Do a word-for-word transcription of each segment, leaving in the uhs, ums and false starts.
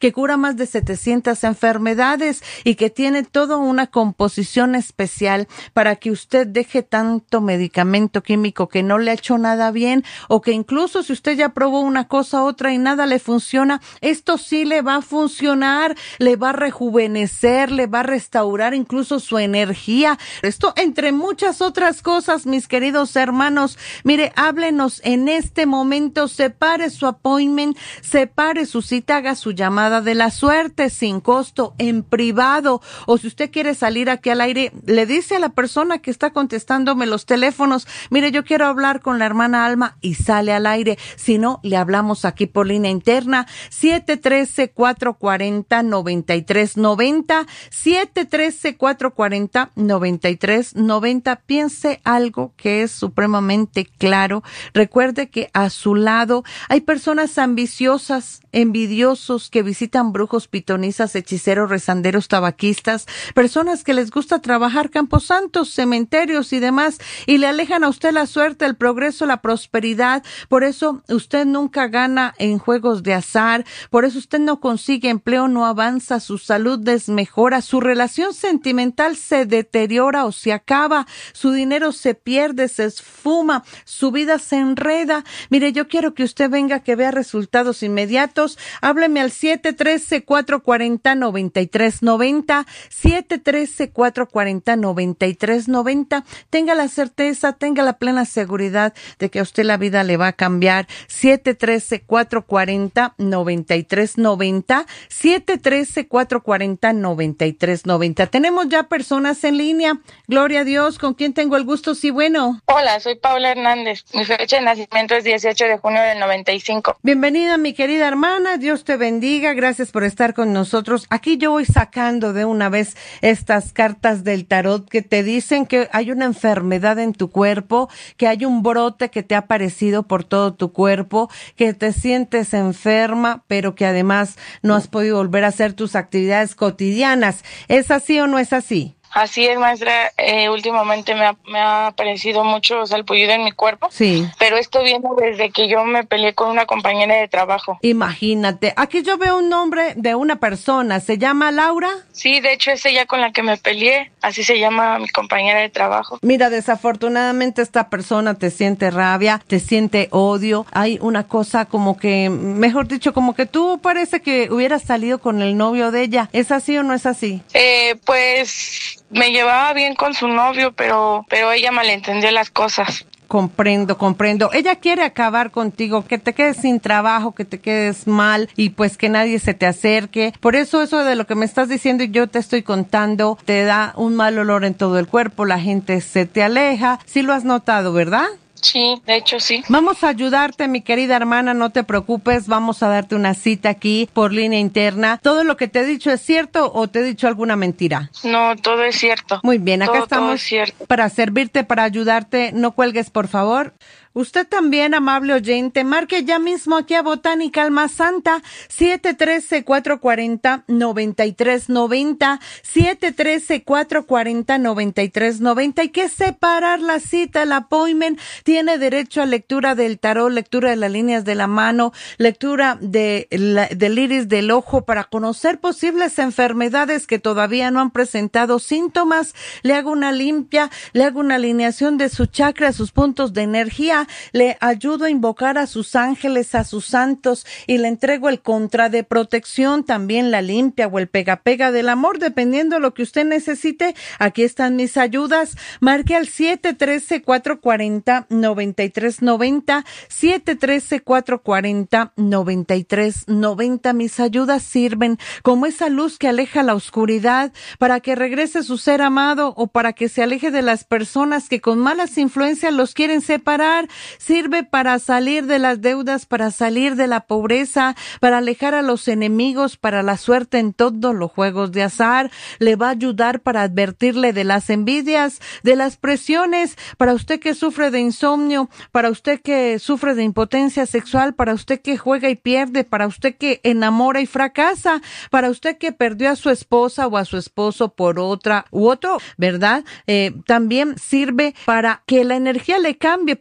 que cura más de setecientas enfermedades y que tiene toda una composición especial para que usted deje tanto medicamento químico que no le ha hecho nada bien, o que incluso si usted ya probó una cosa otra y nada le funciona, esto sí le va a funcionar, le va a rejuvenecer, le va a restaurar incluso su energía. Esto entre muchas otras cosas, mis queridos hermanos. Mire, háblenos en este momento, separe su appointment, separe su cita, haga su llamada de la suerte sin costo, en privado, o si usted quiere salir aquí al aire, le dice a la persona que está contestándome los teléfonos, mire, yo quiero hablar con la hermana Alma, y sale al aire. Si no, le hablamos aquí por línea interna, siete uno tres, cuatro cuatro cero, nueve tres nueve cero, siete uno tres, cuatro cuatro cero, nueve tres nueve cero. Piense algo que es supremamente claro. Recuerde que a su lado hay personas ambiciosas, envidiosos, que visitan brujos, pitonizas, hechiceros, rezanderos, tabaquistas, personas que les gusta trabajar camposantos, cementerios y demás, y le alejan a usted la suerte, el progreso, la prosperidad. Por eso usted nunca gana en juegos de azar, por eso usted no consigue empleo, no avanza, su salud desmejora, su relación sentimental se deteriora o se acaba, su dinero se pierde, se esfuma, su vida se enreda. Mire, yo quiero que usted venga, que vea resultados inmediatos. Hábleme al siete uno tres, cuatro cuatro cero, nueve tres nueve cero, siete uno tres, cuatro cuatro cero, nueve tres nueve cero. Tenga la certeza, tenga la plena seguridad de que a usted la vida le va a cambiar. siete uno tres, cuatro cuatro cero, nueve tres nueve cero, siete uno tres, cuatro cuatro cero, nueve tres nueve cero. Tenemos ya personas en línea. Gloria a Dios. ¿Con quién tengo el gusto? Sí, bueno. Hola, soy Paula Hernández. Mi fecha de nacimiento es dieciocho de junio del noventa y cinco. Bienvenida, mi querida hermana. Dios te bendiga. Gracias por estar con nosotros. Aquí yo voy sacando de una vez estas cartas del tarot que te dicen que hay una enfermedad en tu cuerpo, que hay un brote que te ha aparecido por todo tu cuerpo, que te sientes enferma, pero que además no has podido volver a hacer tus actividades cotidianas. ¿Es así o no es así? Así es, maestra. Eh, últimamente me ha, me ha aparecido mucho salpullido en mi cuerpo. Sí. Pero esto viene desde que yo me peleé con una compañera de trabajo. Imagínate. Aquí yo veo un nombre de una persona. ¿Se llama Laura? Sí, de hecho es ella con la que me peleé. Así se llama mi compañera de trabajo. Mira, desafortunadamente esta persona te siente rabia, te siente odio. Hay una cosa como que, mejor dicho, como que tú parece que hubieras salido con el novio de ella. ¿Es así o no es así? Eh, pues me llevaba bien con su novio, pero, pero ella malentendió las cosas. Comprendo, comprendo. Ella quiere acabar contigo, que te quedes sin trabajo, que te quedes mal y pues que nadie se te acerque. Por eso eso de lo que me estás diciendo y yo te estoy contando, te da un mal olor en todo el cuerpo, la gente se te aleja. Sí lo has notado, ¿verdad? Sí, de hecho sí. Vamos a ayudarte, mi querida hermana, no te preocupes, vamos a darte una cita aquí por línea interna. ¿Todo lo que te he dicho es cierto o te he dicho alguna mentira? No, todo es cierto. Muy bien, acá todo, estamos todo es cierto. Para servirte, para ayudarte. No cuelgues, por favor. Usted también, amable oyente, marque ya mismo aquí a Botánica Alma Santa, siete uno tres, cuatro cuatro cero, nueve tres nueve cero, siete uno tres, cuatro cuatro cero, nueve tres nueve cero. Hay que separar la cita, el appointment. Tiene derecho a lectura del tarot, lectura de las líneas de la mano, lectura de la, del iris del ojo para conocer posibles enfermedades que todavía no han presentado síntomas. Le hago una limpia, le hago una alineación de su chakra, sus puntos de energía. Le ayudo a invocar a sus ángeles, a sus santos, y le entrego el contra de protección, también la limpia o el pega pega del amor, dependiendo de lo que usted necesite. Aquí están mis ayudas. Marque al siete uno tres, cuatro cuatro cero, nueve tres nueve cero, siete uno tres, cuatro cuatro cero, nueve tres nueve cero. Mis ayudas sirven como esa luz que aleja la oscuridad, para que regrese su ser amado o para que se aleje de las personas que con malas influencias los quieren separar. Sirve para salir de las deudas, para salir de la pobreza, para alejar a los enemigos, para la suerte en todos los juegos de azar. Le va a ayudar para advertirle de las envidias, de las presiones, para usted que sufre de insomnio, para usted que sufre de impotencia sexual, para usted que juega y pierde, para usted que enamora y fracasa, para usted que perdió a su esposa o a su esposo por otra u otro, ¿verdad? Eh, también sirve para que la energía le cambie, porque es una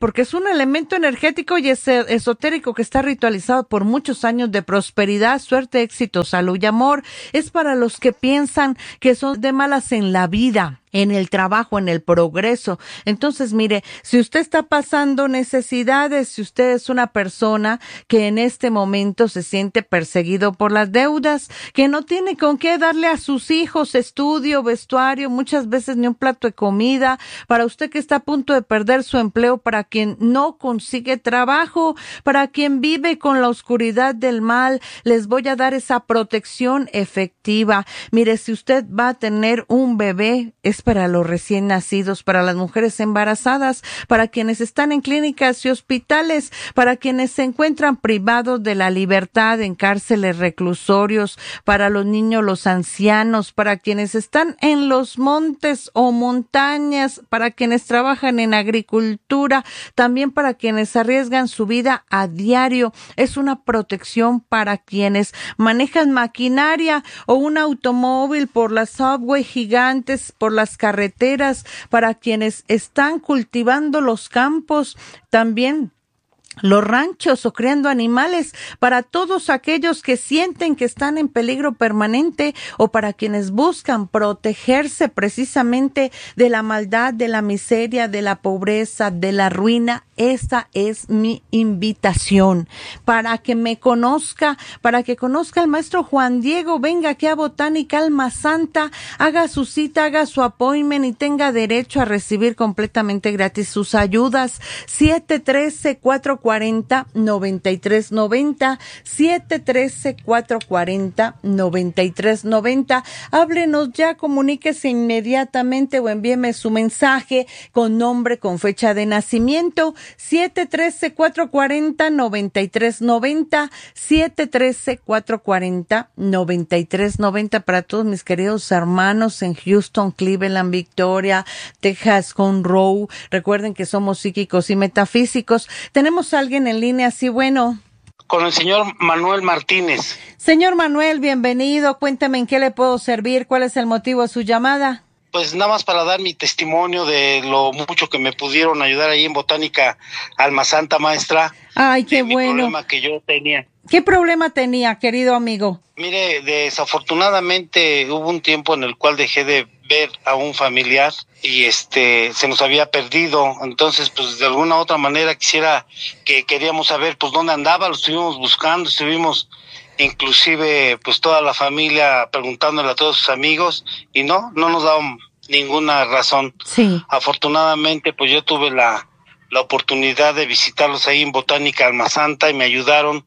un elemento energético y es- esotérico que está ritualizado por muchos años de prosperidad, suerte, éxito, salud y amor. Es para los que piensan que son de malas en la vida, en el trabajo, en el progreso. Entonces, mire, si usted está pasando necesidades, si usted es una persona que en este momento se siente perseguido por las deudas, que no tiene con qué darle a sus hijos estudio, vestuario, muchas veces ni un plato de comida, para usted que está a punto de perder su empleo, para quien no consigue trabajo, para quien vive con la oscuridad del mal, les voy a dar esa protección efectiva. Mire, si usted va a tener un bebé, es para los recién nacidos, para las mujeres embarazadas, para quienes están en clínicas y hospitales, para quienes se encuentran privados de la libertad en cárceles, reclusorios, para los niños, los ancianos, para quienes están en los montes o montañas, para quienes trabajan en agricultura, también para quienes arriesgan su vida a diario. Es una protección para quienes manejan maquinaria o un automóvil por las subway gigantes, por las carreteras, para quienes están cultivando los campos, también los ranchos o criando animales, para todos aquellos que sienten que están en peligro permanente o para quienes buscan protegerse precisamente de la maldad, de la miseria, de la pobreza, de la ruina. Esa es mi invitación para que me conozca, para que conozca al maestro Juan Diego. Venga aquí a Botánica Alma Santa, haga su cita, haga su appointment y tenga derecho a recibir completamente gratis sus ayudas. siete uno tres, cuatro cuatro cero, nueve tres nueve cero, siete uno tres, cuatro cuatro cero, nueve tres nueve cero. Háblenos ya, comuníquese inmediatamente o envíeme su mensaje con nombre, con fecha de nacimiento. siete uno tres, cuatro cuatro cero, nueve tres nueve cero, siete uno tres, cuatro cuatro cero, nueve tres nueve cero para todos mis queridos hermanos en Houston, Cleveland, Victoria, Texas, Conroe. Recuerden que somos psíquicos y metafísicos. Tenemos a alguien en línea, sí, bueno. Con el señor Manuel Martínez. Señor Manuel, bienvenido. Cuéntame en qué le puedo servir, cuál es el motivo de su llamada. Pues nada más para dar mi testimonio de lo mucho que me pudieron ayudar ahí en Botánica Alma Santa, maestra. Ay, qué de mi bueno. problema que yo tenía. ¿Qué problema tenía, querido amigo? Mire, desafortunadamente hubo un tiempo en el cual dejé de ver a un familiar y este se nos había perdido. Entonces, pues de alguna u otra manera quisiera que queríamos saber pues dónde andaba, lo estuvimos buscando, estuvimos inclusive pues toda la familia preguntándole a todos sus amigos y no, no nos daban ninguna razón. Sí. Afortunadamente pues yo tuve la, la oportunidad de visitarlos ahí en Botánica Alma Santa y me ayudaron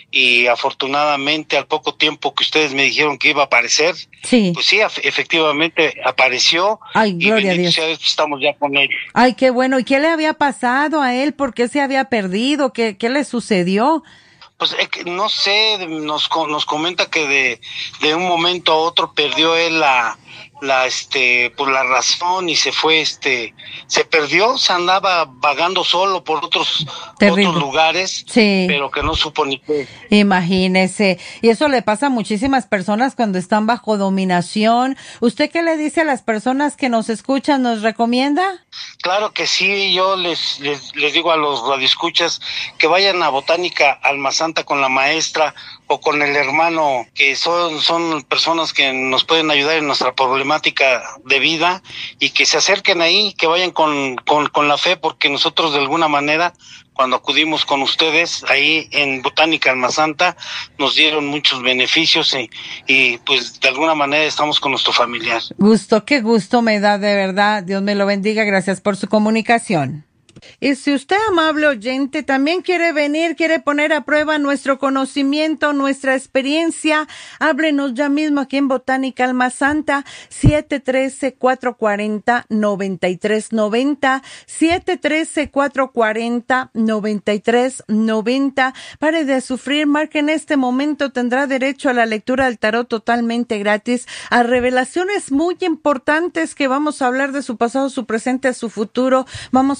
y afortunadamente al poco tiempo que ustedes me dijeron que iba a aparecer, Sí. pues sí, efectivamente apareció. Ay, y gloria a bendito Dios. sea Dios, estamos ya con él. Ay, qué bueno. ¿Y qué le había pasado a él? ¿Por qué se había perdido? ¿Qué, qué le sucedió? Pues es que no sé, nos co- nos comenta que de de un momento a otro perdió él la la este por la razón y se fue este se perdió, se andaba vagando solo por otros Terrible. otros lugares, Sí. pero que no supo ni qué. Imagínese. Y eso le pasa a muchísimas personas cuando están bajo dominación. ¿Usted qué le dice a las personas que nos escuchan? ¿Nos recomienda? Claro que sí, yo les, les, les digo a los radioescuchas que vayan a Botánica Alma Santa con la maestra o con el hermano, que son, son personas que nos pueden ayudar en nuestra problemática de vida y que se acerquen ahí, que vayan con, con, con la fe, porque nosotros de alguna manera, cuando acudimos con ustedes ahí en Botánica Alma Santa, nos dieron muchos beneficios y, y pues de alguna manera estamos con nuestro familiar. Gusto, qué gusto me da, de verdad. Dios me lo bendiga. Gracias por su comunicación. Y si usted, amable oyente, también quiere venir, quiere poner a prueba nuestro conocimiento, nuestra experiencia, háblenos ya mismo aquí en Botánica Alma Santa, siete uno tres, cuatro cuatro cero, nueve tres nueve cero, siete uno tres, cuatro cuatro cero, nueve tres nueve cero. Pare de sufrir, marque en este momento, tendrá derecho a la lectura del tarot totalmente gratis, a revelaciones muy importantes que vamos a hablar de su pasado, su presente, su futuro, vamos a renovar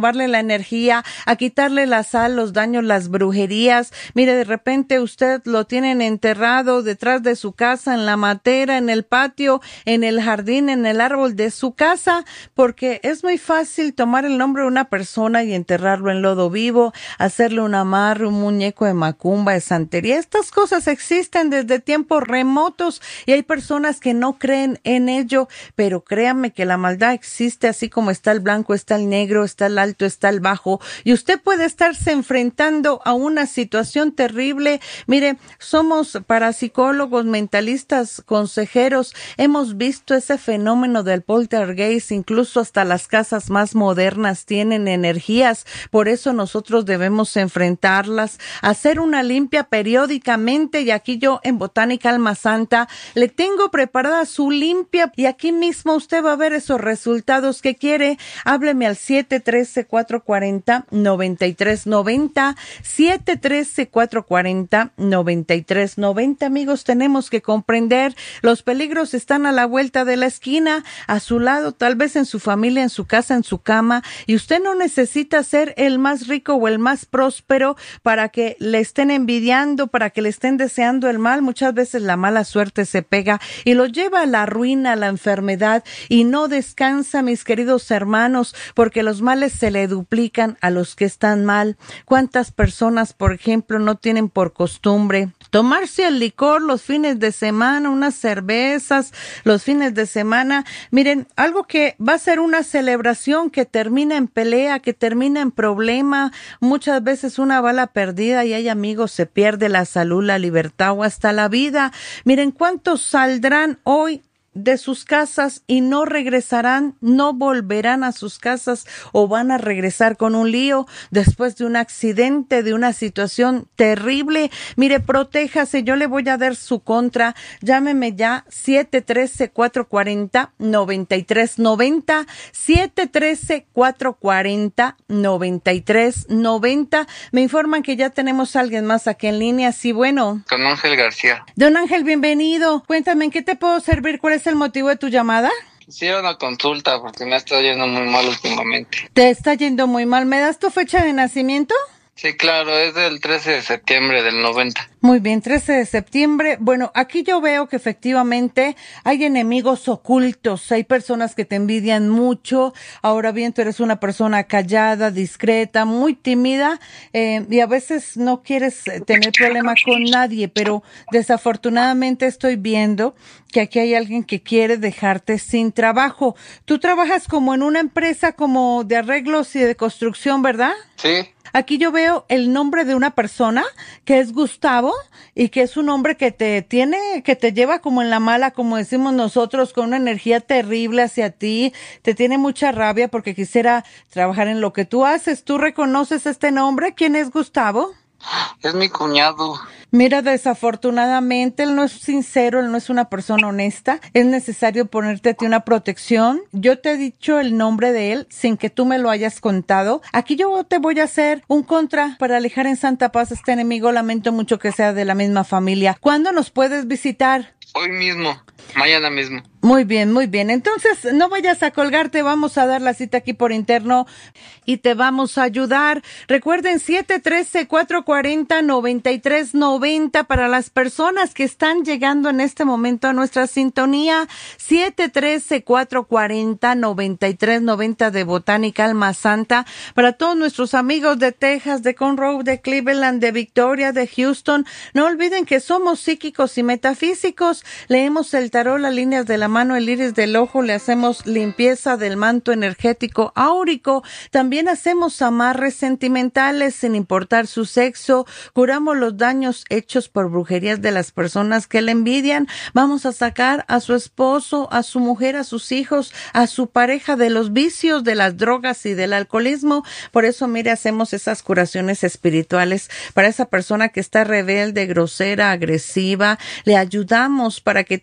robarle la energía, a quitarle la sal, los daños, las brujerías. Mire, de repente usted lo tienen enterrado detrás de su casa, en la matera, en el patio, en el jardín, en el árbol de su casa, porque es muy fácil tomar el nombre de una persona y enterrarlo en lodo vivo, hacerle un amarre, un muñeco de macumba, de santería. Estas cosas existen desde tiempos remotos y hay personas que no creen en ello, pero créanme que la maldad existe, así como está el blanco, está el negro, está el alto, está el bajo, y usted puede estarse enfrentando a una situación terrible. Mire, somos parapsicólogos, mentalistas, consejeros, hemos visto ese fenómeno del poltergeist, incluso hasta las casas más modernas tienen energías, por eso nosotros debemos enfrentarlas, hacer una limpia periódicamente, y aquí yo en Botánica Alma Santa le tengo preparada su limpia, y aquí mismo usted va a ver esos resultados que quiere. Hábleme al siete uno tres, cuatro cuatro cero, nueve tres nueve cero, siete uno tres, cuatro cuatro cero, nueve tres nueve cero. Amigos, tenemos que comprender, los peligros están a la vuelta de la esquina, a su lado, tal vez en su familia, en su casa, en su cama, y usted no necesita ser el más rico o el más próspero para que le estén envidiando, para que le estén deseando el mal. Muchas veces la mala suerte se pega y lo lleva a la ruina, a la enfermedad, y no descansa, mis queridos hermanos, porque los males se le duplican a los que están mal. ¿Cuántas personas, por ejemplo, no tienen por costumbre tomarse el licor los fines de semana, unas cervezas los fines de semana? Miren, algo que va a ser una celebración que termina en pelea, que termina en problema, muchas veces una bala perdida, y hay amigos, se pierde la salud, la libertad o hasta la vida. Miren, ¿cuántos saldrán hoy de sus casas y no regresarán, no volverán a sus casas, o van a regresar con un lío después de un accidente, de una situación terrible? Mire, protéjase, yo le voy a dar su contra. Llámeme ya, siete uno tres, cuatro cuatro cero, nueve tres nueve cero, siete uno tres, cuatro cuatro cero, nueve tres nueve cero. Me informan que ya tenemos a alguien más aquí en línea. Sí, bueno. Con Ángel García. Don Ángel, bienvenido. Cuéntame, ¿en qué te puedo servir? ¿Cuál es el motivo de tu llamada? Sí, una consulta porque me ha estado yendo muy mal últimamente. ¿Te está yendo muy mal? ¿Me das tu fecha de nacimiento? Sí, claro, es del trece de septiembre del noventa. Muy bien, trece de septiembre. Bueno, aquí yo veo que efectivamente hay enemigos ocultos, hay personas que te envidian mucho. Ahora bien, tú eres una persona callada, discreta, muy tímida, eh, y a veces no quieres tener problema con nadie, pero desafortunadamente estoy viendo que aquí hay alguien que quiere dejarte sin trabajo. Tú trabajas como en una empresa como de arreglos y de construcción, ¿verdad? Sí. Aquí yo veo el nombre de una persona que es Gustavo, y que es un hombre que te tiene, que te lleva como en la mala, como decimos nosotros, con una energía terrible hacia ti. Te tiene mucha rabia porque quisiera trabajar en lo que tú haces. ¿Tú reconoces este nombre? ¿Quién es Gustavo? Es mi cuñado. Mira, desafortunadamente él no es sincero, él no es una persona honesta. Es necesario ponerte a ti una protección. Yo te he dicho el nombre de él sin que tú me lo hayas contado. Aquí yo te voy a hacer un contra para alejar en santa paz a este enemigo. Lamento mucho que sea de la misma familia. ¿Cuándo nos puedes visitar? Hoy mismo, mañana mismo. Muy bien, muy bien. Entonces, no vayas a colgarte, vamos a dar la cita aquí por interno y te vamos a ayudar. Recuerden, siete uno tres, cuatro cuatro cero, nueve tres nueve cero para las personas que están llegando en este momento a nuestra sintonía. siete uno tres, cuatro cuatro cero, nueve tres nueve cero de Botánica Alma Santa. Para todos nuestros amigos de Texas, de Conroe, de Cleveland, de Victoria, de Houston, no olviden que somos psíquicos y metafísicos. Leemos el tarot, las líneas de la mano, el iris del ojo, le hacemos limpieza del manto energético áurico, también hacemos amarres sentimentales sin importar su sexo, curamos los daños hechos por brujerías de las personas que le envidian, vamos a sacar a su esposo, a su mujer, a sus hijos, a su pareja de los vicios, de las drogas y del alcoholismo. Por eso, mire, hacemos esas curaciones espirituales para esa persona que está rebelde, grosera, agresiva. Le ayudamos para que tenga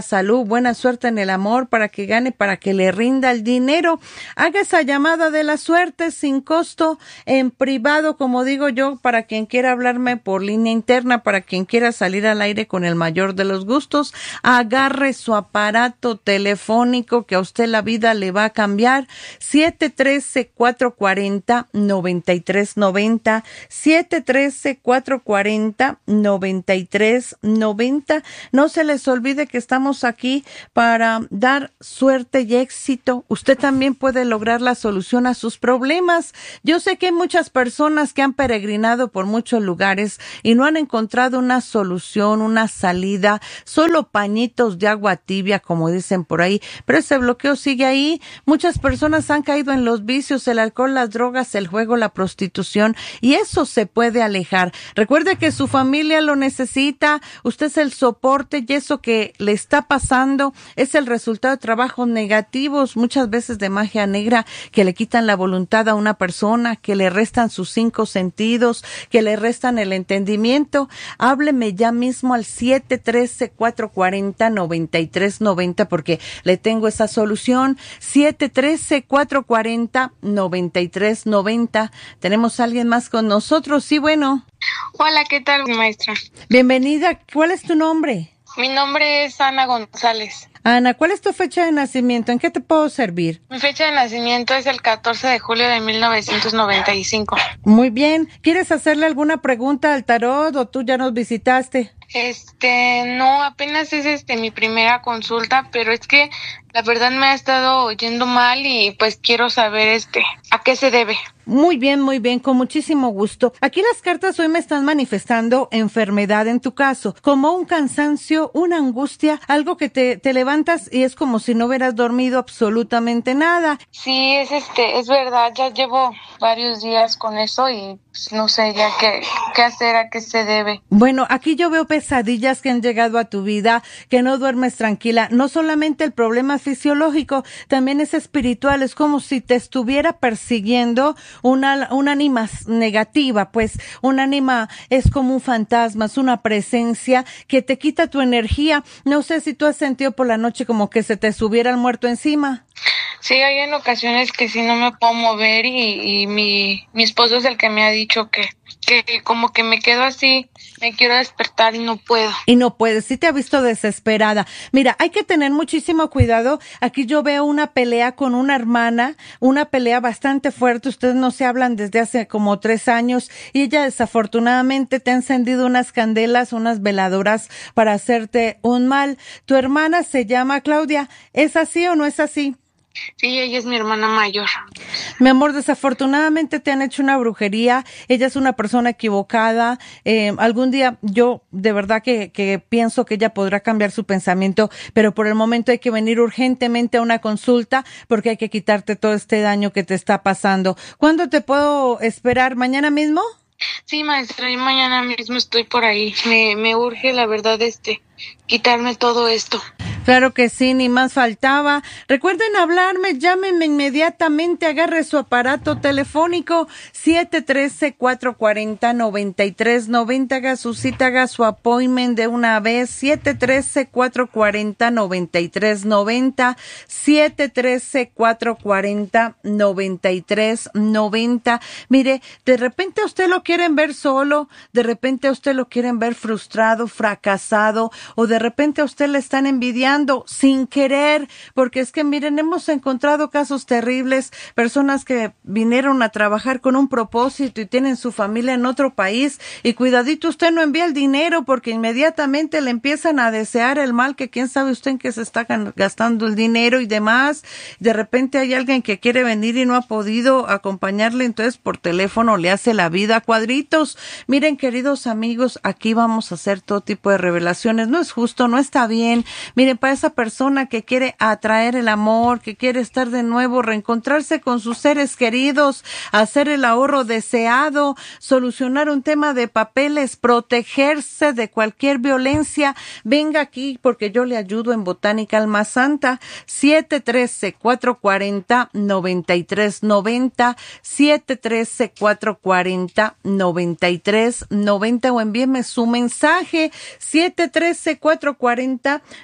salud, buena suerte en el amor, para que gane, para que le rinda el dinero. Haga esa llamada de la suerte sin costo, en privado, como digo yo, para quien quiera hablarme por línea interna, para quien quiera salir al aire con el mayor de los gustos. Agarre su aparato telefónico que a usted la vida le va a cambiar. siete uno tres, cuatro cuatro cero, nueve tres nueve cero, siete uno tres, cuatro cuatro cero, nueve tres nueve cero. No se les olvide que estamos aquí para dar suerte y éxito. Usted también puede lograr la solución a sus problemas. Yo sé que hay muchas personas que han peregrinado por muchos lugares y no han encontrado una solución, una salida, solo pañitos de agua tibia, como dicen por ahí, pero ese bloqueo sigue ahí. Muchas personas han caído en los vicios, el alcohol, las drogas, el juego, la prostitución, y eso se puede alejar. Recuerde que su familia lo necesita, usted es el soporte, y eso que le está pasando es el resultado de trabajos negativos, muchas veces de magia negra, que le quitan la voluntad a una persona, que le restan sus cinco sentidos, que le restan el entendimiento. Hábleme ya mismo al siete uno tres, cuatro cuatro cero, nueve tres nueve cero porque le tengo esa solución. siete uno tres, cuatro cuatro cero, nueve tres nueve cero. Tenemos a alguien más con nosotros. Sí, bueno. Hola, ¿qué tal, maestra? Bienvenida. ¿Cuál es tu nombre? Mi nombre es Ana González. Ana, ¿cuál es tu fecha de nacimiento? ¿En qué te puedo servir? Mi fecha de nacimiento es el catorce de julio de mil novecientos noventa y cinco. Muy bien. ¿Quieres hacerle alguna pregunta al tarot o tú ya nos visitaste? Este, no, apenas es este mi primera consulta, pero es que la verdad me ha estado oyendo mal y pues quiero saber este, ¿a qué se debe? Muy bien, muy bien, con muchísimo gusto. Aquí las cartas hoy me están manifestando enfermedad en tu caso, como un cansancio, una angustia, algo que te, te levantas y es como si no hubieras dormido absolutamente nada. Sí, es este, es verdad, ya llevo varios días con eso y pues, no sé ya qué, qué hacer, a qué se debe. Bueno, aquí yo veo pesadillas que han llegado a tu vida, que no duermes tranquila. No solamente el problema fisiológico, también es espiritual, es como si te estuviera persiguiendo una, una ánima negativa, pues un ánima es como un fantasma, es una presencia que te quita tu energía. No sé si tú has sentido por la noche como que se te subiera el muerto encima. Sí, hay en ocasiones que sí no me puedo mover y, y mi, mi esposo es el que me ha dicho que, que como que me quedo así, me quiero despertar y no puedo. Y no puedes, sí te ha visto desesperada. Mira, hay que tener muchísimo cuidado. Aquí yo veo una pelea con una hermana, una pelea bastante fuerte. Ustedes no se hablan desde hace como tres años y ella desafortunadamente te ha encendido unas candelas, unas veladoras para hacerte un mal. Tu hermana se llama Claudia. ¿Es así o no es así? Sí, ella es mi hermana mayor. Mi amor, desafortunadamente te han hecho una brujería. Ella es una persona equivocada. Eh, algún día yo de verdad que, que pienso que ella podrá cambiar su pensamiento, pero por el momento hay que venir urgentemente a una consulta porque hay que quitarte todo este daño que te está pasando. ¿Cuándo te puedo esperar? ¿Mañana mismo? Sí, maestra, y mañana mismo estoy por ahí. Me, me urge, la verdad, este, quitarme todo esto. Claro que sí, ni más faltaba. Recuerden hablarme, llámenme inmediatamente, agarre su aparato telefónico siete uno tres, cuatro cuatro cero, nueve tres nueve cero, haga su cita, haga su appointment de una vez, siete uno tres, cuatro cuatro cero, nueve tres nueve cero, siete uno tres, cuatro cuatro cero, nueve tres nueve cero. Mire, de repente a usted lo quieren ver solo, de repente a usted lo quieren ver frustrado, fracasado, o de repente a usted le están envidiando sin querer, porque es que miren, hemos encontrado casos terribles, personas que vinieron a trabajar con un propósito y tienen su familia en otro país y cuidadito usted no envía el dinero porque inmediatamente le empiezan a desear el mal, que quién sabe usted en qué se está gastando el dinero y demás. De repente hay alguien que quiere venir y no ha podido acompañarle, entonces por teléfono le hace la vida a cuadritos. Miren, queridos amigos, aquí vamos a hacer todo tipo de revelaciones, no es justo, no está bien. Miren, para esa persona que quiere atraer el amor, que quiere estar de nuevo, reencontrarse con sus seres queridos, hacer el ahorro deseado, solucionar un tema de papeles, protegerse de cualquier violencia, venga aquí porque yo le ayudo en Botánica Alma Santa, siete uno tres, cuatro cuatro cero, nueve tres nueve cero, siete uno tres, cuatro cuatro cero, nueve tres nueve cero o envíeme su mensaje siete uno tres, cuatro cuatro cero, nueve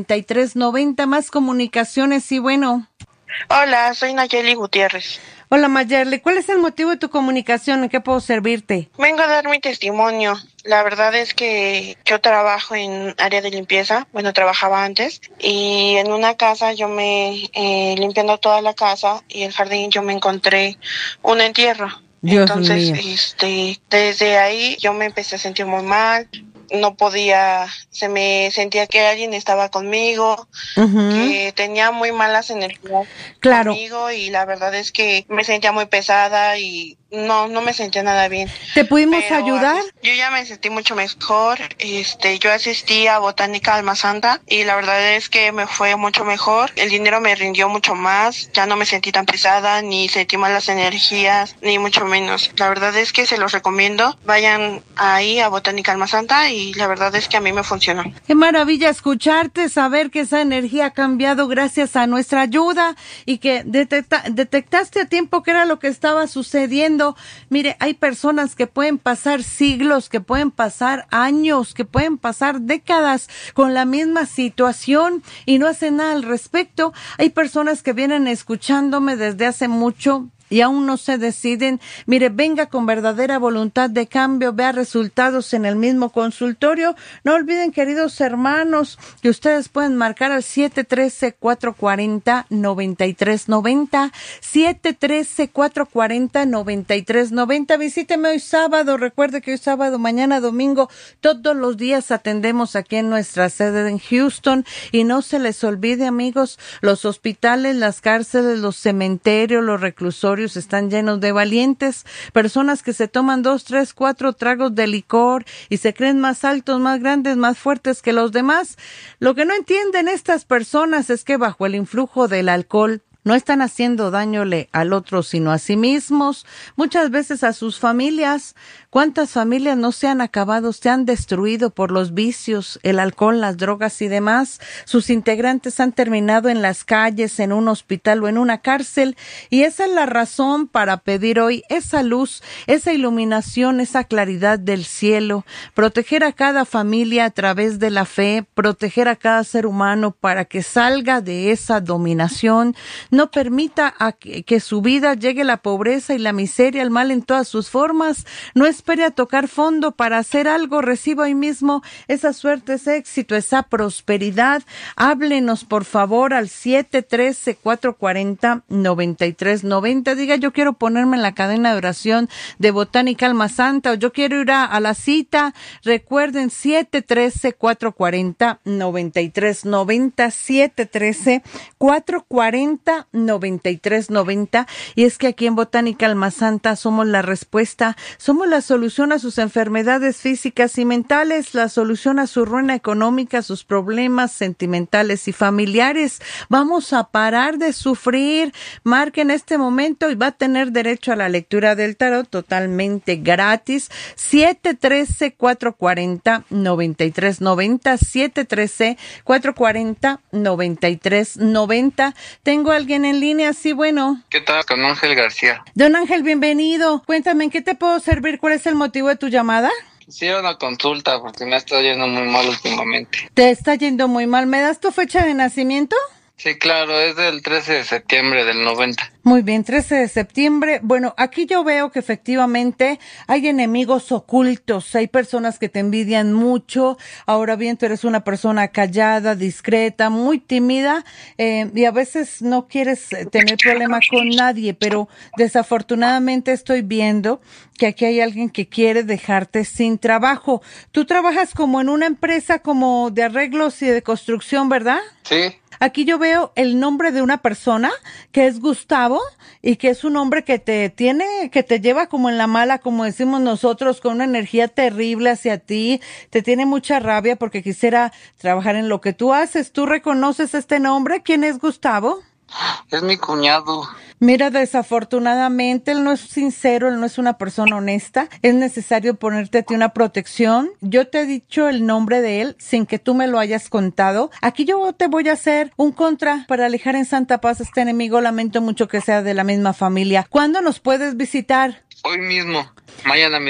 noventa y tres noventa. Más comunicaciones y bueno. Hola, soy Nayeli Gutiérrez. Hola Mayerly, ¿cuál es el motivo de tu comunicación? ¿En qué puedo servirte? Vengo a dar mi testimonio. La verdad es que yo trabajo en área de limpieza, bueno, trabajaba antes, y en una casa yo me, eh, limpiando toda la casa y el jardín, yo me encontré un entierro. Dios Entonces, mío. este, desde ahí yo me empecé a sentir muy mal. No podía, se me sentía que alguien estaba conmigo, Uh-huh. que tenía muy malas energías Claro. conmigo, y la verdad es que me sentía muy pesada y no, no me sentía nada bien. ¿Te pudimos Pero ayudar? asis- yo ya me sentí mucho mejor. Este, yo asistí a Botánica Alma Santa y la verdad es que me fue mucho mejor. El dinero me rindió mucho más. Ya no me sentí tan pesada, ni sentí malas energías, ni mucho menos. La verdad es que se los recomiendo. Vayan ahí a Botánica Alma Santa y la verdad es que a mí me funcionó. Qué maravilla escucharte, saber que esa energía ha cambiado gracias a nuestra ayuda y que detecta, detectaste a tiempo qué era lo que estaba sucediendo. Mire, hay personas que pueden pasar siglos, que pueden pasar años, que pueden pasar décadas con la misma situación y no hacen nada al respecto. Hay personas que vienen escuchándome desde hace mucho y aún no se deciden. Mire, venga con verdadera voluntad de cambio, vea resultados en el mismo consultorio. No olviden, queridos hermanos, que ustedes pueden marcar al siete uno tres, cuatro cuatro cero, nueve tres nueve cero, siete uno tres, cuatro cuatro cero, nueve tres nueve cero. Visíteme hoy sábado, recuerde que hoy sábado, mañana domingo, todos los días atendemos aquí en nuestra sede en Houston. Y no se les olvide, amigos, los hospitales, las cárceles, los cementerios, los reclusorios están llenos de valientes, personas que se toman dos, tres, cuatro tragos de licor y se creen más altos, más grandes, más fuertes que los demás. Lo que no entienden estas personas es que bajo el influjo del alcohol no están haciendo dañole al otro, sino a sí mismos, muchas veces a sus familias. ¿Cuántas familias no se han acabado, se han destruido por los vicios, el alcohol, las drogas y demás? Sus integrantes han terminado en las calles, en un hospital o en una cárcel, y esa es la razón para pedir hoy esa luz, esa iluminación, esa claridad del cielo, proteger a cada familia a través de la fe, proteger a cada ser humano para que salga de esa dominación. No permita a que, que su vida llegue la pobreza y la miseria, el mal en todas sus formas. No espere a tocar fondo para hacer algo. Reciba hoy mismo esa suerte, ese éxito, esa prosperidad. Háblenos, por favor, al siete uno tres, cuatro cuatro cero, nueve tres nueve cero. Diga, yo quiero ponerme en la cadena de oración de Botánica Alma Santa, o yo quiero ir a, a la cita. Recuerden, siete uno tres, cuatro cuatro cero, nueve tres nueve cero, siete uno tres, cuatro cuatro cero, nueve tres nueve cero. Y es que aquí en Botánica Alma Santa somos la respuesta, somos la solución a sus enfermedades físicas y mentales, la solución a su ruina económica, sus problemas sentimentales y familiares. Vamos a parar de sufrir. Marque en este momento y va a tener derecho a la lectura del tarot totalmente gratis. siete uno tres, cuatro cuatro cero, nueve tres nueve cero, siete uno tres, cuatro cuatro cero, nueve tres nueve cero. Tengo a alguien en línea, sí, bueno. ¿Qué tal? Con Ángel García. Don Ángel, bienvenido. Cuéntame, ¿en qué te puedo servir? ¿Cuál es el motivo de tu llamada? Quisiera una consulta porque me ha estado yendo muy mal últimamente. Te está yendo muy mal. ¿Me das tu fecha de nacimiento? Sí, claro, es del trece de septiembre del noventa. Muy bien, trece de septiembre. Bueno, aquí yo veo que efectivamente hay enemigos ocultos, hay personas que te envidian mucho. Ahora bien, tú eres una persona callada, discreta, muy tímida, eh, y a veces no quieres tener problema con nadie, pero desafortunadamente estoy viendo que aquí hay alguien que quiere dejarte sin trabajo. Tú trabajas como en una empresa como de arreglos y de construcción, ¿verdad? Sí. Aquí yo veo el nombre de una persona que es Gustavo y que es un hombre que te tiene, que te lleva como en la mala, como decimos nosotros, con una energía terrible hacia ti. Te tiene mucha rabia porque quisiera trabajar en lo que tú haces. ¿Tú reconoces este nombre? ¿Quién es Gustavo? Es mi cuñado. Mira, desafortunadamente él no es sincero, él no es una persona honesta. Es necesario ponerte a ti una protección. Yo te he dicho el nombre de él sin que tú me lo hayas contado. Aquí yo te voy a hacer un contra para alejar en santa paz a este enemigo. Lamento mucho que sea de la misma familia. ¿Cuándo nos puedes visitar? Hoy mismo, mañana mismo.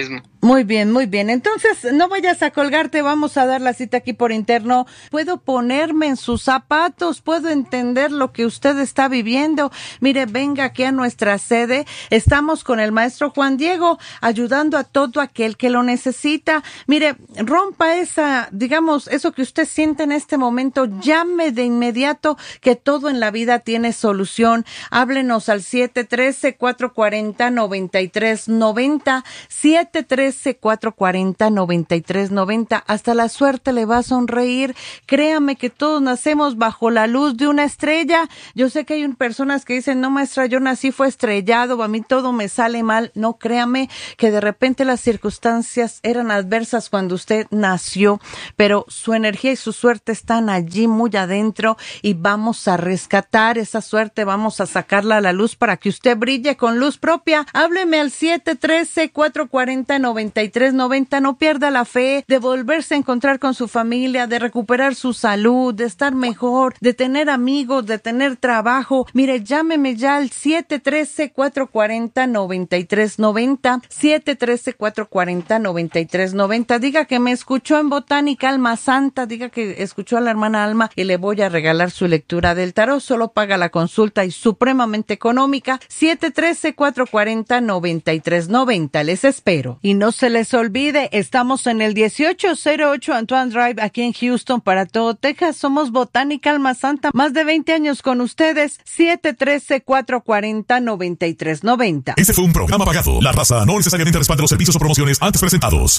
Muy bien, muy bien. Entonces, no vayas a colgarte, vamos a dar la cita aquí por interno. Puedo ponerme en sus zapatos, puedo entender lo que usted está viviendo. Mire, venga aquí a nuestra sede. Estamos con el maestro Juan Diego, ayudando a todo aquel que lo necesita. Mire, rompa esa, digamos, eso que usted siente en este momento. Llame de inmediato, que todo en la vida tiene solución. Háblenos al siete uno tres, cuatro cuatro cero, nueve tres nueve cero, siete uno tres, cuatro cuatro cero, nueve tres nueve cero. Hasta la suerte le va a sonreír. Créame que todos nacemos bajo la luz de una estrella. Yo sé que hay personas que dicen, no, maestra, yo nací fue estrellado, a mí todo me sale mal. No, créame que de repente las circunstancias eran adversas cuando usted nació, pero su energía y su suerte están allí muy adentro y vamos a rescatar esa suerte, vamos a sacarla a la luz para que usted brille con luz propia. Hábleme al siete uno tres, cuatro cuatro cero, nueve tres nueve cero. No pierda la fe de volverse a encontrar con su familia, de recuperar su salud, de estar mejor, de tener amigos, de tener trabajo. Mire, llámeme ya al siete uno tres, cuatro cuatro cero, nueve tres nueve cero, siete uno tres, cuatro cuatro cero, nueve tres nueve cero. Diga que me escuchó en Botánica Alma Santa, diga que escuchó a la hermana Alma y le voy a regalar su lectura del tarot. Solo paga la consulta y supremamente económica. siete uno tres, cuatro cuatro cero, nueve tres nueve cero. Les espero. Y no se les olvide, estamos en el dieciocho cero ocho Antoine Drive aquí en Houston para todo Texas. Somos Botánica Alma Santa, más de veinte años con ustedes. siete uno tres, cuatro cuatro cero, nueve tres nueve cero. Este fue un programa pagado. La raza no necesariamente respalda los servicios o promociones antes presentados.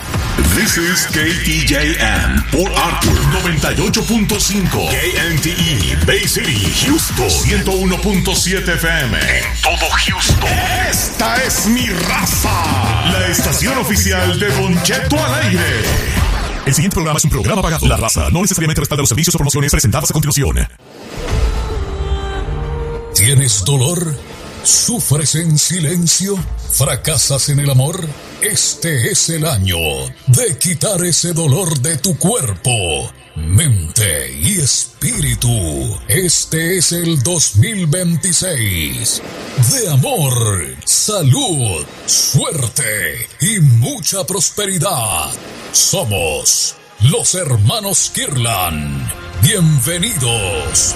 This is K T J M por Arthur noventa y ocho punto cinco, K N T E Bay City, Houston ciento uno punto siete F M en todo Houston. Esta es mi raza, la estación oficial de Don Cheto al aire. El siguiente programa es un programa pagado. La raza no necesariamente respalda los servicios o promociones presentadas a continuación. ¿Tienes dolor? ¿Sufres en silencio? ¿Fracasas en el amor? Este es el año de quitar ese dolor de tu cuerpo, mente y espíritu. Este es el dos mil veintiséis de amor, salud, suerte y mucha prosperidad. Somos los hermanos Kirlan. Bienvenidos.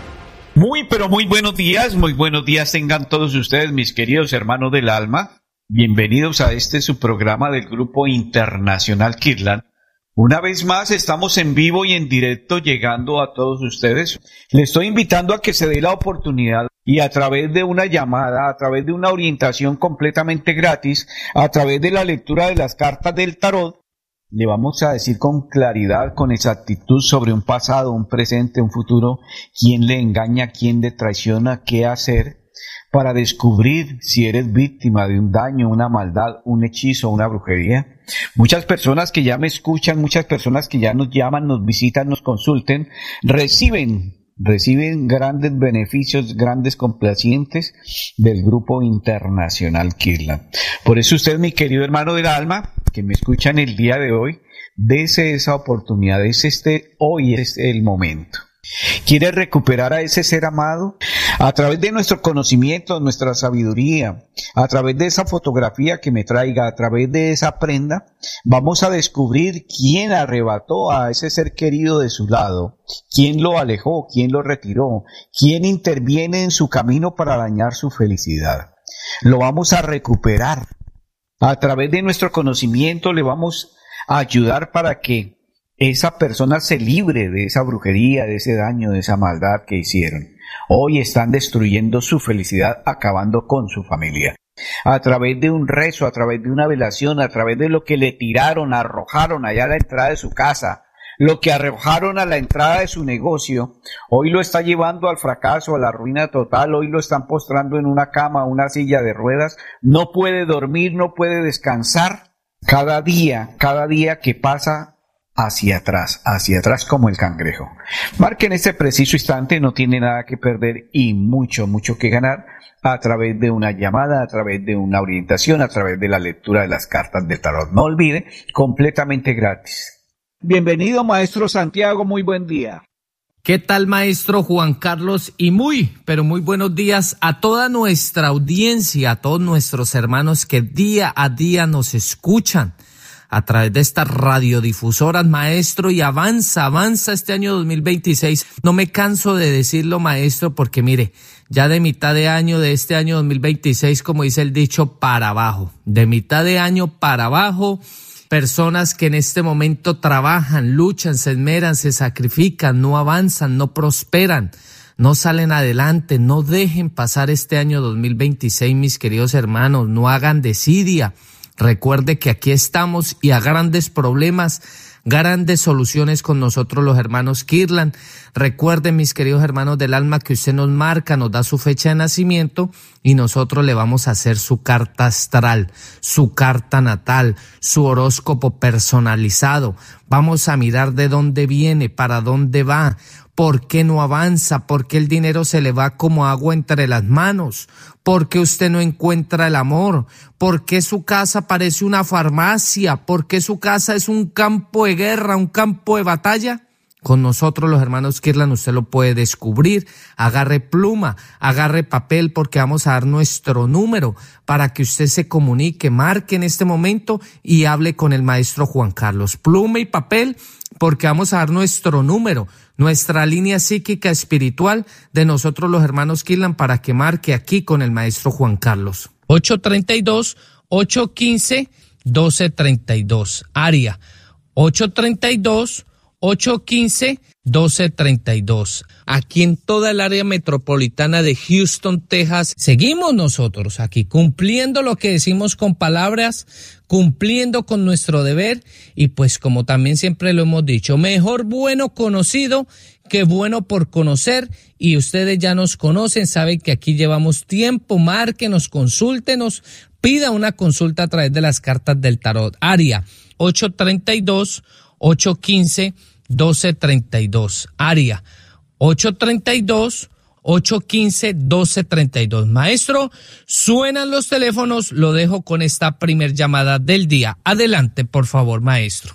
Muy, pero muy buenos días, muy buenos días tengan todos ustedes, mis queridos hermanos del alma. Bienvenidos a este su programa del Grupo Internacional Kirlan. Una vez más estamos en vivo y en directo llegando a todos ustedes. Les estoy invitando a que se dé la oportunidad y a través de una llamada, a través de una orientación completamente gratis, a través de la lectura de las cartas del tarot, le vamos a decir con claridad, con exactitud sobre un pasado, un presente, un futuro, quién le engaña, quién le traiciona, qué hacer para descubrir si eres víctima de un daño, una maldad, un hechizo, una brujería. Muchas personas que ya me escuchan, muchas personas que ya nos llaman, nos visitan, nos consulten, reciben reciben grandes beneficios, grandes complacientes del Grupo Internacional Kirlan. Por eso usted, mi querido hermano del alma, que me escuchan el día de hoy, dése esa oportunidad, es este, hoy es el momento. ¿Quiere recuperar a ese ser amado? A través de nuestro conocimiento, nuestra sabiduría, a través de esa fotografía que me traiga, a través de esa prenda, vamos a descubrir quién arrebató a ese ser querido de su lado, quién lo alejó, quién lo retiró, quién interviene en su camino para dañar su felicidad. Lo vamos a recuperar. A través de nuestro conocimiento le vamos a ayudar para que esa persona se libre de esa brujería, de ese daño, de esa maldad que hicieron. Hoy están destruyendo su felicidad, acabando con su familia. A través de un rezo, a través de una velación, a través de lo que le tiraron, arrojaron allá a la entrada de su casa, lo que arrojaron a la entrada de su negocio, hoy lo está llevando al fracaso, a la ruina total. Hoy lo están postrando en una cama, una silla de ruedas. No puede dormir, no puede descansar. Cada día, cada día que pasa, hacia atrás, hacia atrás como el cangrejo. Marque en este preciso instante, no tiene nada que perder y mucho, mucho que ganar a través de una llamada, a través de una orientación, a través de la lectura de las cartas del tarot. No olvide, completamente gratis. Bienvenido, maestro Santiago, muy buen día. ¿Qué tal, maestro Juan Carlos? Y muy, pero muy buenos días a toda nuestra audiencia, a todos nuestros hermanos que día a día nos escuchan a través de estas radiodifusoras, maestro, y avanza, avanza este año dos mil veintiséis. No me canso de decirlo, maestro, porque mire, ya de mitad de año de este año dos mil veintiséis, como dice el dicho, para abajo. De mitad de año para abajo, personas que en este momento trabajan, luchan, se esmeran, se sacrifican, no avanzan, no prosperan, no salen adelante. No dejen pasar este año dos mil veintiséis, mis queridos hermanos, no hagan desidia. Recuerde que aquí estamos y a grandes problemas, grandes soluciones con nosotros los hermanos Kirlan. Recuerden, mis queridos hermanos del alma, que usted nos marca, nos da su fecha de nacimiento y nosotros le vamos a hacer su carta astral, su carta natal, su horóscopo personalizado. Vamos a mirar de dónde viene, para dónde va, por qué no avanza, por qué el dinero se le va como agua entre las manos, por qué usted no encuentra el amor, por qué su casa parece una farmacia, por qué su casa es un campo de guerra, un campo de batalla. Con nosotros los hermanos Kirlan usted lo puede descubrir. Agarre pluma, agarre papel, porque vamos a dar nuestro número para que usted se comunique, marque en este momento y hable con el maestro Juan Carlos. Pluma y papel, porque vamos a dar nuestro número, nuestra línea psíquica espiritual de nosotros los hermanos Kirlan, para que marque aquí con el maestro Juan Carlos. ocho tres dos, ocho uno cinco, uno dos tres dos, área ocho tres dos, ocho uno cinco, uno dos tres dos. Aquí en toda el área metropolitana de Houston, Texas, seguimos nosotros aquí cumpliendo lo que decimos con palabras, cumpliendo con nuestro deber y pues como también siempre lo hemos dicho, mejor bueno conocido que bueno por conocer, y ustedes ya nos conocen, saben que aquí llevamos tiempo. Márquenos, consúltenos, pida una consulta a través de las cartas del tarot. Área ocho tres dos, ocho uno cinco, uno dos tres dos, área ocho tres dos, ocho uno cinco, uno dos tres dos. Maestro, suenan los teléfonos, lo dejo con esta primer llamada del día. Adelante, por favor, maestro.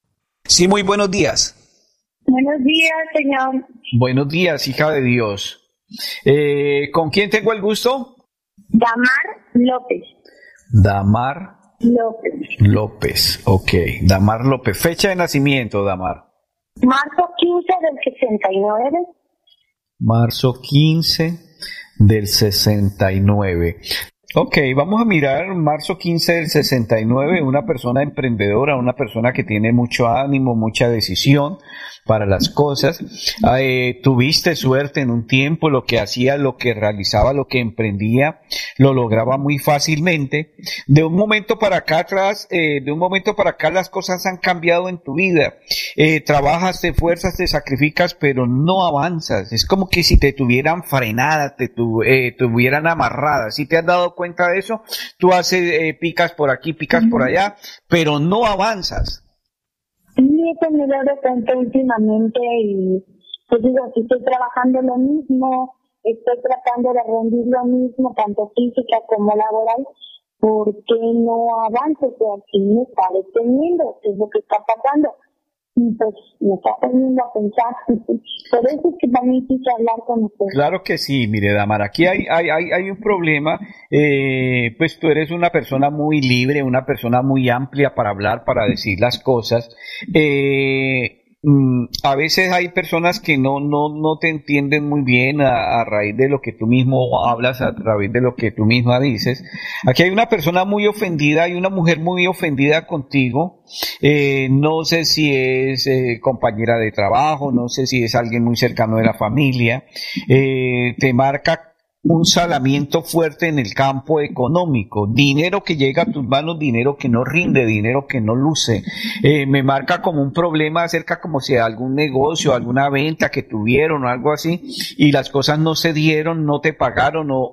Sí, muy buenos días. Buenos días, señor. Buenos días, hija de Dios. Eh, ¿Con quién tengo el gusto? Damar López. Damar López. López, ok. Damar López. Fecha de nacimiento, Damar. Marzo quince del sesenta y nueve. Marzo quince del sesenta y nueve. Ok, vamos a mirar marzo quince del sesenta y nueve, una persona emprendedora, una persona que tiene mucho ánimo, mucha decisión para las cosas. Eh, tuviste suerte en un tiempo, lo que hacía, lo que realizaba, lo que emprendía, lo lograba muy fácilmente. De un momento para acá atrás, eh, de un momento para acá las cosas han cambiado en tu vida. Eh, trabajas, te esfuerzas, te sacrificas, pero no avanzas. Es como que si te tuvieran frenada, te tu, eh, tuvieran amarrada. ¿Sí te has dado cuenta de eso? Tú haces, eh, picas por aquí, picas uh-huh. por allá, pero no avanzas. Sí, eso me da de cuenta últimamente y pues digo, si estoy trabajando lo mismo, estoy tratando de rendir lo mismo, tanto física como laboral, ¿por qué no avanzo? O sea, aquí me está deteniendo, ¿qué es lo que está pasando? Y pues me está poniendo a pensar. Por eso es que también quise hablar con usted. Claro que sí, mire, Damar, aquí hay, hay, hay, hay un problema. Eh, pues tú eres una persona muy libre, una persona muy amplia para hablar, para decir las cosas. Eh, a veces hay personas que no, no, no te entienden muy bien a, a raíz de lo que tú mismo hablas, a través de lo que tú misma dices. Aquí hay una persona muy ofendida, hay una mujer muy ofendida contigo. Eh, no sé si es eh, compañera de trabajo, no sé si es alguien muy cercano de la familia. Eh, te marca un salamiento fuerte en el campo económico, dinero que llega a tus manos, dinero que no rinde, dinero que no luce. Eh, me marca como un problema acerca como si de algún negocio, alguna venta que tuvieron o algo así, y las cosas no se dieron, no te pagaron o, o,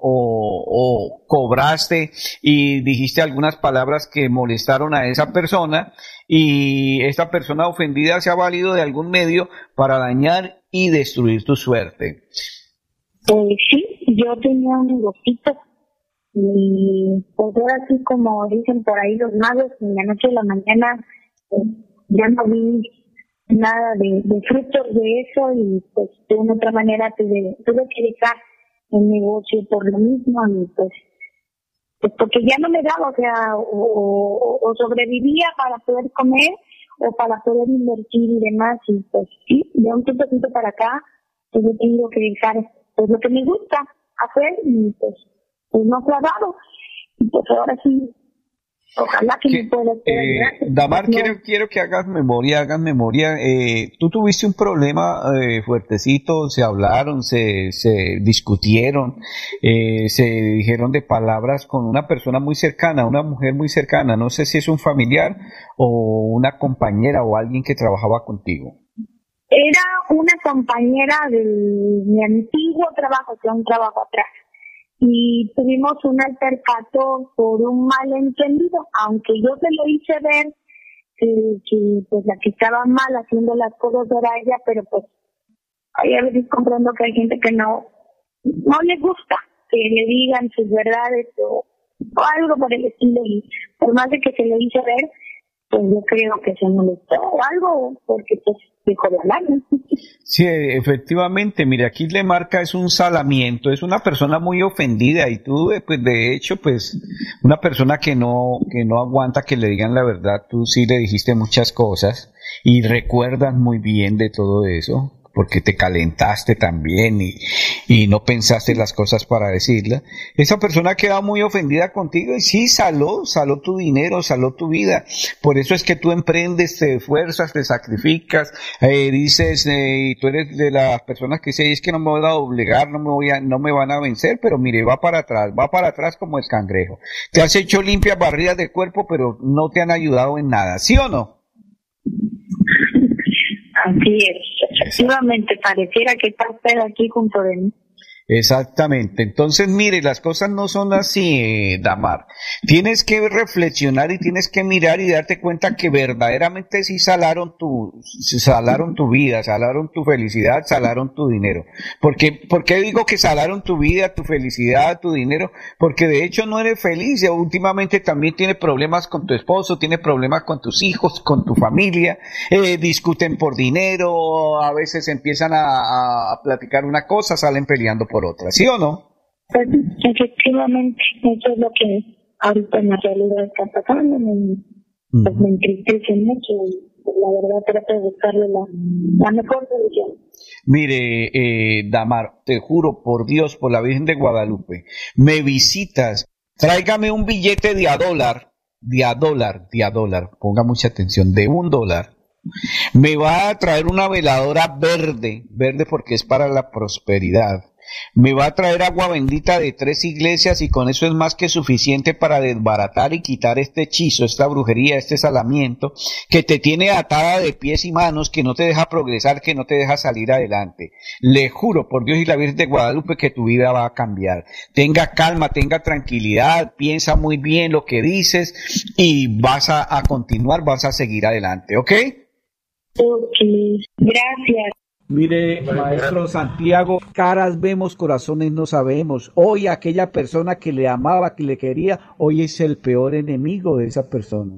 o cobraste y dijiste algunas palabras que molestaron a esa persona, y esta persona ofendida se ha valido de algún medio para dañar y destruir tu suerte. Eh, sí, yo tenía un negocito y pues ahora sí, como dicen por ahí los magos, en la noche de la mañana eh, ya no vi nada de, de frutos de eso y pues de una otra manera tuve, tuve que dejar el negocio por lo mismo y pues, pues porque ya no me daba, o sea, o, o, o sobrevivía para poder comer o para poder invertir y demás y pues sí, de un tiempo para acá pues he tenido que dejar pues lo que me gusta hacer y pues, pues no se ha dado y pues ahora sí. Ojalá que me pueda hacer. Eh, Damar, quiero, quiero que hagas memoria, hagas memoria. Eh, tú tuviste un problema eh, fuertecito, se hablaron, se, se discutieron, eh, se dijeron de palabras con una persona muy cercana, una mujer muy cercana. No sé si es un familiar o una compañera o alguien que trabajaba contigo. Era una compañera de mi antiguo trabajo, que es un trabajo atrás. Y tuvimos un altercado por un malentendido, aunque yo se lo hice ver que, que pues la que estaba mal haciendo las cosas era ella, pero pues ahí a veces comprendo que hay gente que no no le gusta que le digan sus verdades o, o algo por el estilo y por más de que se lo hice ver, pues yo creo que se molestó o algo porque pues dejó de hablar. Sí, efectivamente, mire, aquí le marca es un salamiento, es una persona muy ofendida y tú, pues de hecho, pues una persona que no, que no aguanta que le digan la verdad, tú sí le dijiste muchas cosas y recuerdas muy bien de todo eso, porque te calentaste también y, y no pensaste las cosas para decirlas. Esa persona queda muy ofendida contigo y sí, saló, saló tu dinero, saló tu vida. Por eso es que tú emprendes, te esfuerzas, te sacrificas, eh, dices, eh, y tú eres de las personas que dicen, es que no me voy a obligar, no me voy a, no me van a vencer, pero mire, va para atrás, va para atrás como el cangrejo. Te has hecho limpias barridas de cuerpo, pero no te han ayudado en nada, ¿sí o no? Así es. Efectivamente, pareciera que está usted aquí junto de mí. Exactamente. Entonces, mire, las cosas no son así, eh, Damar. Tienes que reflexionar y tienes que mirar y darte cuenta que verdaderamente sí salaron tu, salaron tu vida, salaron tu felicidad, salaron tu dinero. Porque, ¿por qué digo que salaron tu vida, tu felicidad, tu dinero? Porque de hecho no eres feliz. Últimamente también tienes problemas con tu esposo, tienes problemas con tus hijos, con tu familia, eh, discuten por dinero, a veces empiezan a, a platicar una cosa, salen peleando por otra, ¿sí o no? Pues, efectivamente, eso es lo que ahorita en la realidad está pasando, me, pues, me entristece mucho y pues, la verdad trato de buscarle la, la mejor solución. Mire, eh, Damar, te juro por Dios, por la Virgen de Guadalupe, me visitas, tráigame un billete de a dólar, de a dólar, de a dólar, ponga mucha atención, de un dólar. Me va a traer una veladora verde, verde porque es para la prosperidad. Me va a traer agua bendita de tres iglesias y con eso es más que suficiente para desbaratar y quitar este hechizo, esta brujería, este salamiento que te tiene atada de pies y manos, que no te deja progresar, que no te deja salir adelante. Le juro por Dios y la Virgen de Guadalupe que tu vida va a cambiar. Tenga calma, tenga tranquilidad, piensa muy bien lo que dices y vas a, a continuar, vas a seguir adelante, ¿ok? Ok, gracias. Mire, maestro Santiago, caras vemos, corazones no sabemos. Hoy aquella persona que le amaba, que le quería, hoy es el peor enemigo de esa persona.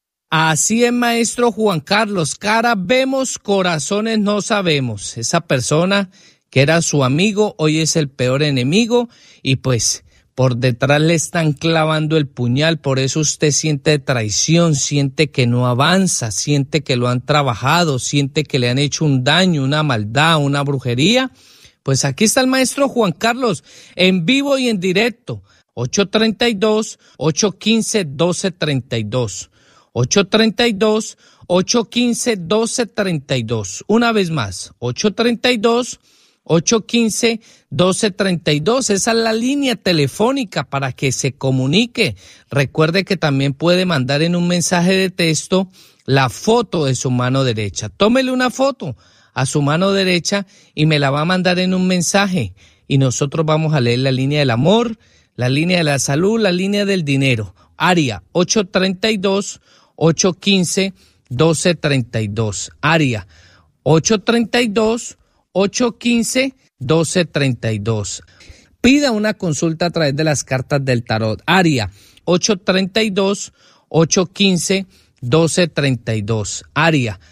Así es, maestro Juan Carlos, caras vemos, corazones no sabemos. Esa persona que era su amigo, hoy es el peor enemigo y pues por detrás le están clavando el puñal, por eso usted siente traición, siente que no avanza, siente que lo han trabajado, siente que le han hecho un daño, una maldad, una brujería. Pues aquí está el maestro Juan Carlos, en vivo y en directo, ocho tres dos, ocho uno cinco, uno dos tres dos, ocho tres dos, ocho uno cinco, uno dos tres dos, una vez más, ocho tres dos, ocho uno cinco, uno dos tres dos, esa es la línea telefónica para que se comunique. Recuerde que también puede mandar en un mensaje de texto la foto de su mano derecha. Tómele una foto a su mano derecha y me la va a mandar en un mensaje y nosotros vamos a leer la línea del amor, la línea de la salud, la línea del dinero. Área ocho tres dos, ocho uno cinco, uno dos tres dos. Área ocho tres dos, ocho uno cinco, uno dos tres dos. Pida una consulta a través de las cartas del tarot. Área ocho tres dos, ocho uno cinco, uno dos tres dos. Área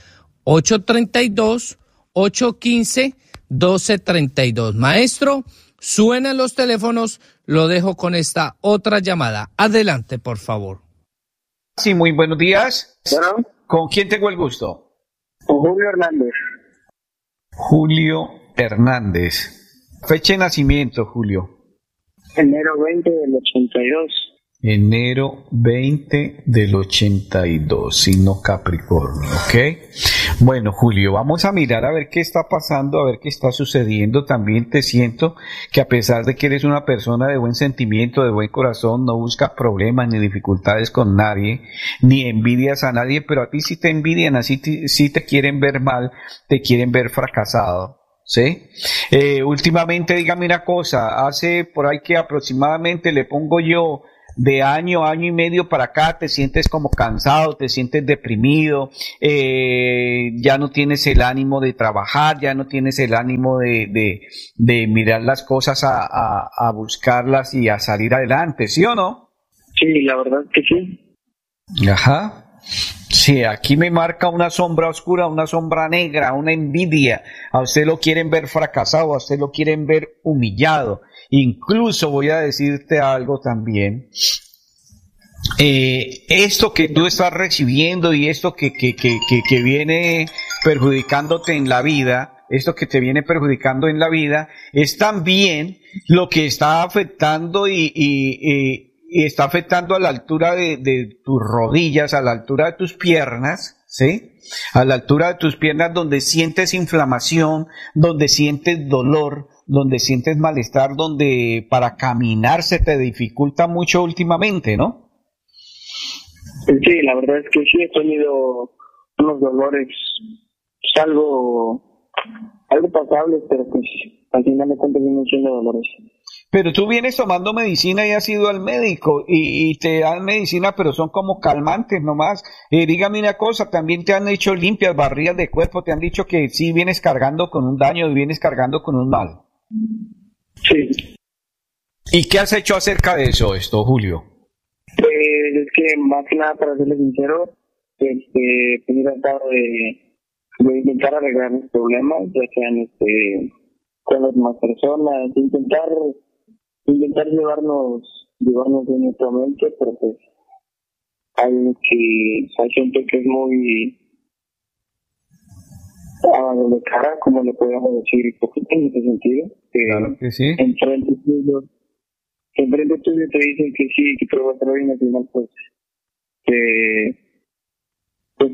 ocho tres dos, ocho uno cinco, uno dos tres dos. Maestro, suenan los teléfonos, lo dejo con esta otra llamada. Adelante, por favor. Sí, muy buenos días. Bueno. ¿Con quién tengo el gusto? Con Julio Hernández. Julio Hernández. Fecha de nacimiento, Julio. Enero veinte del ochenta y dos. Enero veinte del ochenta y dos, signo Capricornio, ¿ok? Bueno, Julio, vamos a mirar a ver qué está pasando, a ver qué está sucediendo. También te siento que a pesar de que eres una persona de buen sentimiento, de buen corazón, no buscas problemas ni dificultades con nadie, ni envidias a nadie, pero a ti sí te envidian, así te, sí te quieren ver mal, te quieren ver fracasado. ¿Sí? Eh, últimamente, dígame una cosa, hace por ahí que aproximadamente le pongo yo de año, año y medio para acá, te sientes como cansado, te sientes deprimido, eh, ya no tienes el ánimo de trabajar, ya no tienes el ánimo de, de, de mirar las cosas a, a, a buscarlas y a salir adelante, ¿sí o no? Sí, la verdad que sí. Ajá. Sí, aquí me marca una sombra oscura, una sombra negra, una envidia. A usted lo quieren ver fracasado, a usted lo quieren ver humillado. Incluso voy a decirte algo también. Eh, esto que tú estás recibiendo y esto que, que, que, que, que viene perjudicándote en la vida, esto que te viene perjudicando en la vida, es también lo que está afectando y, y, y y está afectando a la altura de, de tus rodillas, a la altura de tus piernas, ¿sí? A la altura de tus piernas donde sientes inflamación, donde sientes dolor, donde sientes malestar, donde para caminar se te dificulta mucho últimamente, ¿no? Sí, la verdad es que sí he tenido unos dolores, pues algo, algo pasables, pero pues al final de cuentas vienen siendo dolores. Pero tú vienes tomando medicina y has ido al médico y, y te dan medicina, pero son como calmantes nomás. Eh, dígame una cosa, también te han hecho limpias, barridas de cuerpo, te han dicho que sí vienes cargando con un daño y vienes cargando con un mal. Sí. ¿Y qué has hecho acerca de eso, esto, Julio? Pues es que más que nada, para serles sincero, este, pues he tratado de, de intentar arreglar mis problemas, ya sean este, con las demás personas, intentar intentar llevarnos llevarnos bien mutuamente, pero pues hay que hay gente que es muy ah, de cara, como le podemos decir, poquito en ese sentido, que, claro que sí. enfrente tuyo enfrente tuyo te dicen que sí, que todo va a estar bien, al final pues que pues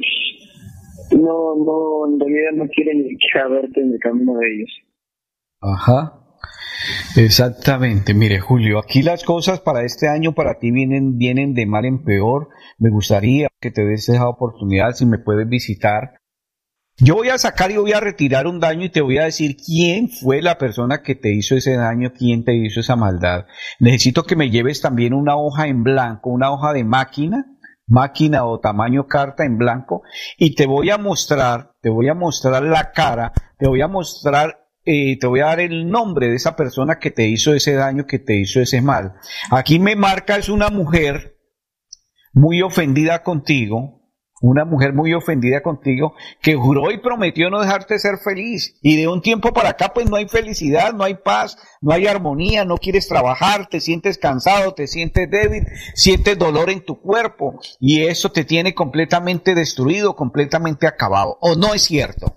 no no en realidad no quieren ni siquiera verte en el camino de ellos. Ajá. Exactamente, mire Julio, aquí las cosas para este año para ti vienen, vienen de mal en peor. Me gustaría que te des esa oportunidad, si me puedes visitar. Yo voy a sacar y voy a retirar un daño y te voy a decir quién fue la persona que te hizo ese daño, quién te hizo esa maldad. Necesito que me lleves también una hoja en blanco, una hoja de máquina, máquina o tamaño carta en blanco, y te voy a mostrar, te voy a mostrar la cara, te voy a mostrar Eh, te voy a dar el nombre de esa persona que te hizo ese daño, que te hizo ese mal. Aquí me marca, es una mujer muy ofendida contigo, una mujer muy ofendida contigo, que juró y prometió no dejarte ser feliz. Y de un tiempo para acá, pues no hay felicidad, no hay paz, no hay armonía, no quieres trabajar, te sientes cansado, te sientes débil, sientes dolor en tu cuerpo. Y eso te tiene completamente destruido, completamente acabado. ¿O no es cierto?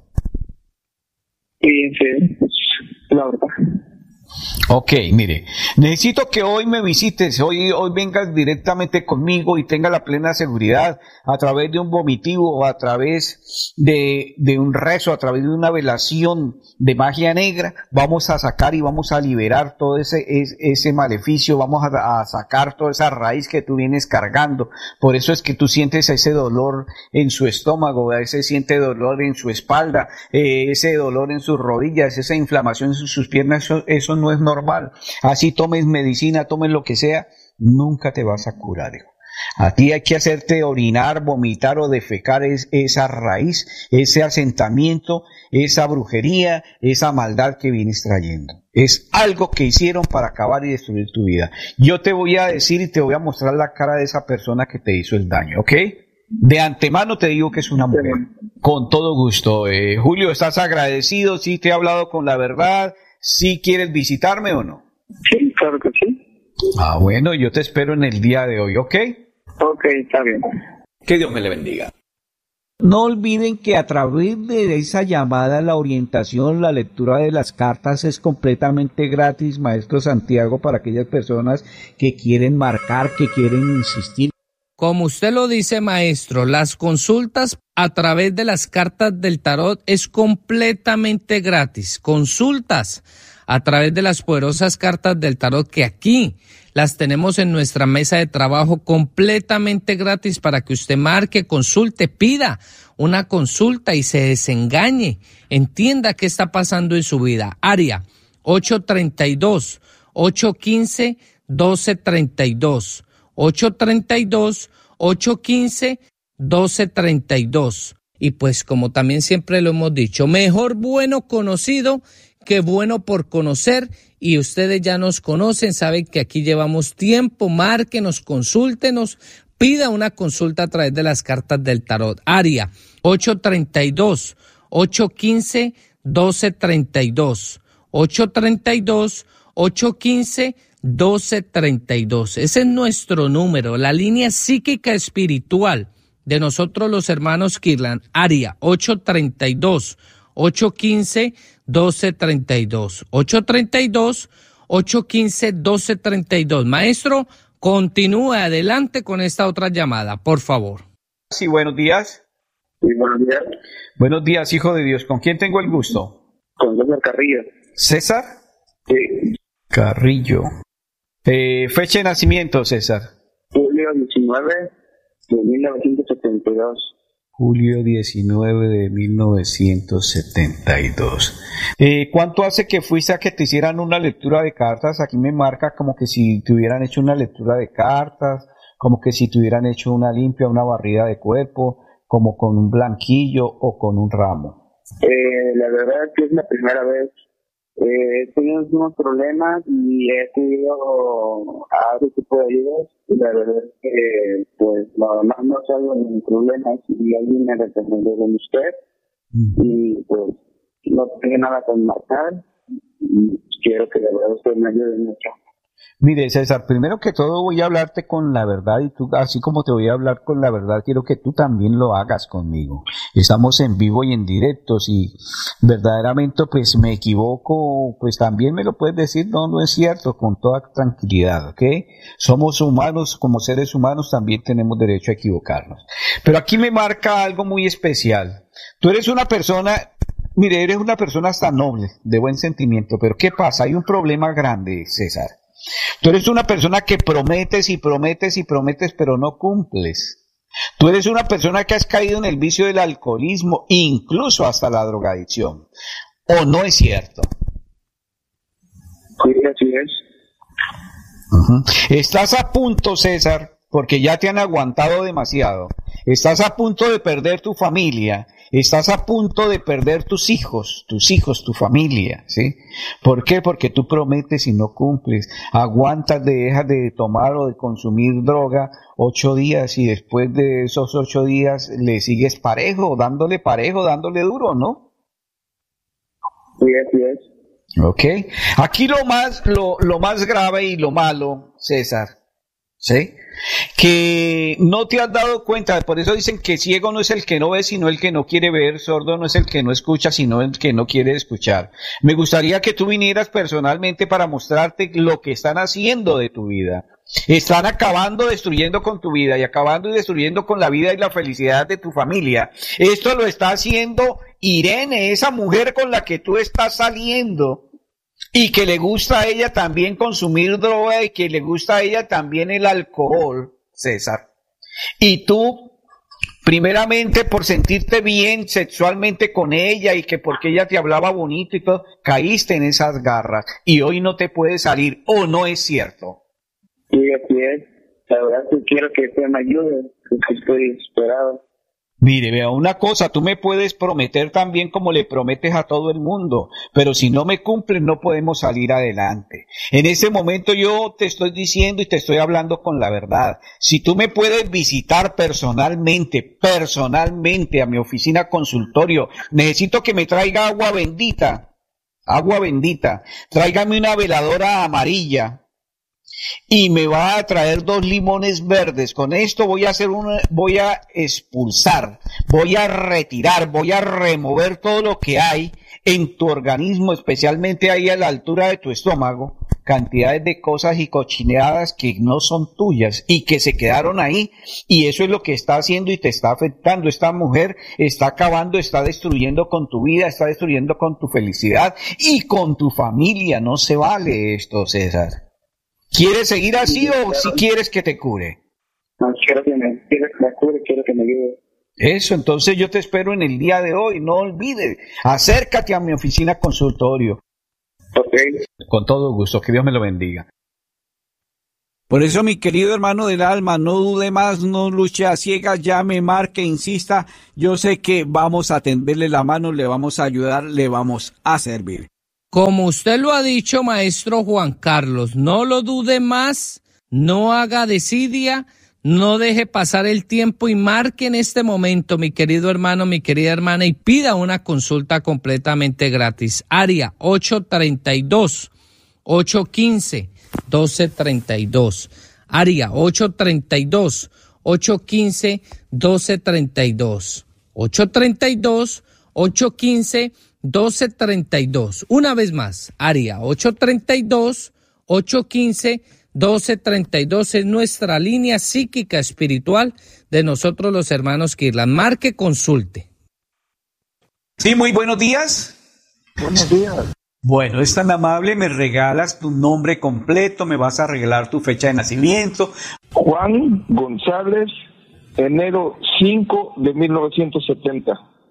Sí, sí, la verdad. Ok, mire, necesito que hoy me visites, hoy, hoy vengas directamente conmigo y tenga la plena seguridad a través de un vomitivo, a través de, de un rezo, a través de una velación de magia negra. Vamos a sacar y vamos a liberar todo ese, ese, ese maleficio, vamos a, a sacar toda esa raíz que tú vienes cargando. Por eso es que tú sientes ese dolor en su estómago, ese siente dolor en su espalda, eh, ese dolor en sus rodillas, esa inflamación en sus, sus piernas, eso, eso no es normal. Así tomes medicina, tomes lo que sea, nunca te vas a curar, hijo. A ti hay que hacerte orinar, vomitar o defecar es, esa raíz, ese asentamiento, esa brujería, esa maldad que vienes trayendo. Es algo que hicieron para acabar y destruir tu vida. Yo te voy a decir y te voy a mostrar la cara de esa persona que te hizo el daño, ¿ok? De antemano te digo que es una mujer. Con todo gusto. Eh, Julio, ¿estás agradecido? ¿Sí te he hablado con la verdad? ¿Sí quieres visitarme o no? Sí, claro que sí. Ah, bueno, yo te espero en el día de hoy, ¿ok? Ok, está bien. Que Dios me le bendiga. No olviden que a través de esa llamada, la orientación, la lectura de las cartas es completamente gratis, maestro Santiago, para aquellas personas que quieren marcar, que quieren insistir. Como usted lo dice, maestro, las consultas a través de las cartas del tarot es completamente gratis. Consultas a través de las poderosas cartas del tarot que aquí las tenemos en nuestra mesa de trabajo completamente gratis para que usted marque, consulte, pida una consulta y se desengañe, entienda qué está pasando en su vida. Área ocho tres dos, ocho uno cinco, uno dos tres dos, ocho tres dos, ocho uno cinco, uno dos tres dos. Y pues como también siempre lo hemos dicho, mejor bueno conocido que bueno por conocer, y ustedes ya nos conocen, saben que aquí llevamos tiempo. Márquenos, consúltenos, pida una consulta a través de las cartas del tarot. Área ocho tres dos, ocho uno cinco, uno dos tres dos, ocho tres dos, ocho uno cinco, uno dos tres dos. Ese es nuestro número, la línea psíquica espiritual de nosotros los hermanos Kirtland. Área ocho tres dos, ocho uno cinco, uno dos tres dos, ocho tres dos, ocho uno cinco, uno dos tres dos. Maestro, continúe adelante con esta otra llamada, por favor. Sí, buenos días. Sí, buenos días. Buenos días, hijo de Dios. ¿Con quién tengo el gusto? Con César Carrillo. ¿César? Sí. Carrillo. Eh, fecha de nacimiento, César. Julio diecinueve de mil novecientos setenta y dos. Julio diecinueve de mil novecientos setenta y dos. Eh, ¿Cuánto hace que fuiste a que te hicieran una lectura de cartas? Aquí me marca como que si te hubieran hecho una lectura de cartas, como que si te hubieran hecho una limpia, una barrida de cuerpo, como con un blanquillo o con un ramo. Eh, la verdad es que es la primera vez. Eh, he tenido unos problemas y he tenido a otro tipo de ayudas, y la verdad es que pues nada más no salgo en problemas y alguien me recomendó con usted y pues no tengo nada con marcar y quiero que la verdad usted me ayude mucho. Mire, César, primero que todo voy a hablarte con la verdad, y tú, así como te voy a hablar con la verdad, quiero que tú también lo hagas conmigo. Estamos en vivo y en directo. Si verdaderamente pues me equivoco, pues también me lo puedes decir, no, no es cierto, con toda tranquilidad, ¿ok? Somos humanos, como seres humanos también tenemos derecho a equivocarnos. Pero aquí me marca algo muy especial. Tú eres una persona, mire, eres una persona hasta noble, de buen sentimiento, pero ¿qué pasa? Hay un problema grande, César. Tú eres una persona que prometes y prometes y prometes, pero no cumples. Tú eres una persona que has caído en el vicio del alcoholismo, incluso hasta la drogadicción. ¿O no es cierto? Sí, así es. Uh-huh. Estás a punto, César, porque ya te han aguantado demasiado. Estás a punto de perder tu familia. Estás a punto de perder tus hijos, tus hijos, tu familia, ¿sí? ¿Por qué? Porque tú prometes y no cumples. Aguantas, dejas de tomar o de consumir droga ocho días y después de esos ocho días le sigues parejo, dándole parejo, dándole duro, ¿no? Sí, así es. Ok. Aquí lo más, lo, lo más grave y lo malo, César, ¿sí? Que no te has dado cuenta, por eso dicen que ciego no es el que no ve, sino el que no quiere ver, sordo no es el que no escucha, sino el que no quiere escuchar. Me gustaría que tú vinieras personalmente para mostrarte lo que están haciendo de tu vida. Están acabando, destruyendo con tu vida y acabando y destruyendo con la vida y la felicidad de tu familia. Esto lo está haciendo Irene, esa mujer con la que tú estás saliendo. Y que le gusta a ella también consumir droga y que le gusta a ella también el alcohol, César. Y tú, primeramente por sentirte bien sexualmente con ella y que porque ella te hablaba bonito y todo, caíste en esas garras y hoy no te puedes salir, ¿o no es cierto? Sí, así es. La verdad que quiero que usted me ayude, porque estoy desesperado. Mire, vea una cosa, tú me puedes prometer también como le prometes a todo el mundo, pero si no me cumples no podemos salir adelante. En ese momento yo te estoy diciendo y te estoy hablando con la verdad. Si tú me puedes visitar personalmente, personalmente a mi oficina consultorio, necesito que me traiga agua bendita, agua bendita, tráigame una veladora amarilla. Y me va a traer dos limones verdes. Con esto voy a hacer una, voy a expulsar, voy a retirar, voy a remover todo lo que hay en tu organismo, especialmente ahí a la altura de tu estómago, cantidades de cosas y cochineadas que no son tuyas y que se quedaron ahí, y eso es lo que está haciendo y te está afectando. Esta mujer está acabando, está destruyendo con tu vida, está destruyendo con tu felicidad y con tu familia. No se vale esto, César. ¿Quieres seguir así o si quieres que te cure? No, quiero que me, quiero que me cure, quiero que me ayude. Eso, entonces yo te espero en el día de hoy, no olvides, acércate a mi oficina consultorio. Okay. Con todo gusto, que Dios me lo bendiga. Por eso, mi querido hermano del alma, no dude más, no luche a ciegas, llame, marque, insista. Yo sé que vamos a tenderle la mano, le vamos a ayudar, le vamos a servir. Como usted lo ha dicho, maestro Juan Carlos, no lo dude más, no haga desidia, no deje pasar el tiempo y marque en este momento, mi querido hermano, mi querida hermana, y pida una consulta completamente gratis. Área ocho treinta y dos, ocho quince, doce treinta y dos. Área ocho treinta y dos, ocho quince, doce treinta y dos. ocho treinta y dos, ocho quince, doce treinta y dos. Una vez más, área ocho treinta y dos, ocho quince, doce treinta y dos es nuestra línea psíquica espiritual de nosotros los hermanos Kirlan. Marque, consulte. Sí, muy buenos días. Buenos días. Bueno, es tan amable, me regalas tu nombre completo, me vas a regalar tu fecha de nacimiento. Juan González, enero cinco de mil novecientos setenta.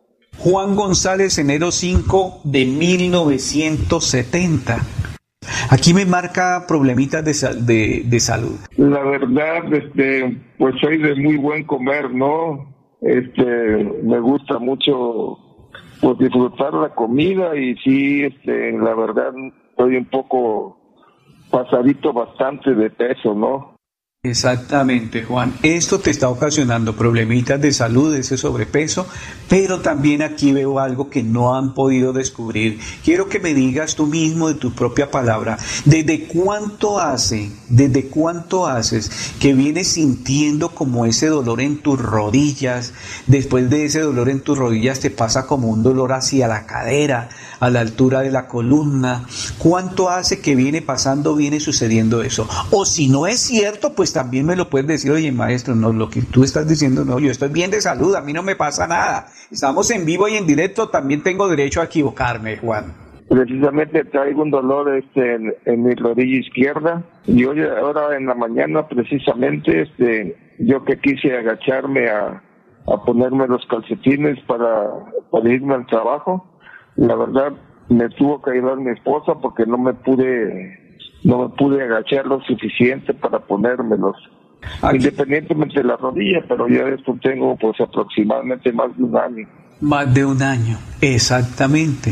Juan González, enero cinco de mil novecientos setenta. Aquí me marca problemitas de, sal, de, de salud. La verdad, este, pues soy de muy buen comer, ¿no? Este, me gusta mucho pues disfrutar la comida y sí, este, la verdad, estoy un poco pasadito bastante de peso, ¿no? Exactamente, Juan. Esto te está ocasionando problemitas de salud, ese sobrepeso, pero también aquí veo algo que no han podido descubrir. Quiero que me digas tú mismo de tu propia palabra, ¿desde cuánto hace, desde cuánto haces que vienes sintiendo como ese dolor en tus rodillas? Después de ese dolor en tus rodillas te pasa como un dolor hacia la cadera, a la altura de la columna. ¿Cuánto hace que viene pasando, viene sucediendo eso? O si no es cierto, pues también me lo puedes decir, oye maestro, no, lo que tú estás diciendo, no, yo estoy bien de salud, a mí no me pasa nada. Estamos en vivo y en directo, también tengo derecho a equivocarme, Juan. Precisamente traigo un dolor este en, en mi rodilla izquierda y hoy ahora en la mañana precisamente este yo que quise agacharme a, a ponerme los calcetines para, para irme al trabajo, la verdad me tuvo que ayudar mi esposa porque no me pude no me pude agachar lo suficiente para ponérmelos. Aquí, independientemente de la rodilla, pero ya esto tengo pues aproximadamente más de un año. Más de un año, exactamente.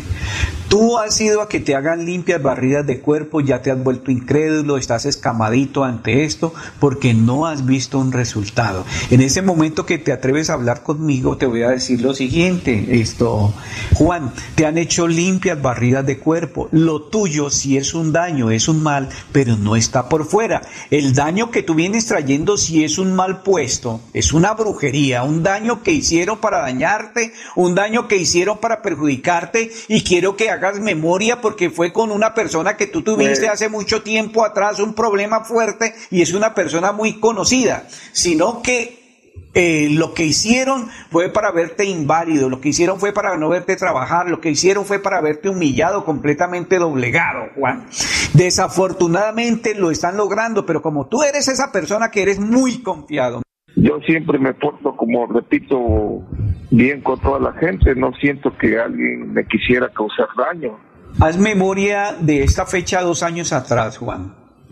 Tú has ido a que te hagan limpias barridas de cuerpo, ya te has vuelto incrédulo, estás escamadito ante esto porque no has visto un resultado. En ese momento que te atreves a hablar conmigo, te voy a decir lo siguiente, esto, Juan, te han hecho limpias barridas de cuerpo. Lo tuyo sí es un daño, es un mal, pero no está por fuera. El daño que tú vienes trayendo sí es un mal puesto, es una brujería, un daño que hicieron para dañarte, un daño que hicieron para perjudicarte, y quiero que hagas memoria porque fue con una persona que tú tuviste hace mucho tiempo atrás un problema fuerte y es una persona muy conocida, sino que eh, lo que hicieron fue para verte inválido, lo que hicieron fue para no verte trabajar, lo que hicieron fue para verte humillado, completamente doblegado, Juan. Desafortunadamente lo están logrando, pero como tú eres esa persona que eres muy confiado, yo siempre me porto, como repito, bien con toda la gente, no siento que alguien me quisiera causar daño. Haz memoria de esta fecha dos años atrás, Juan.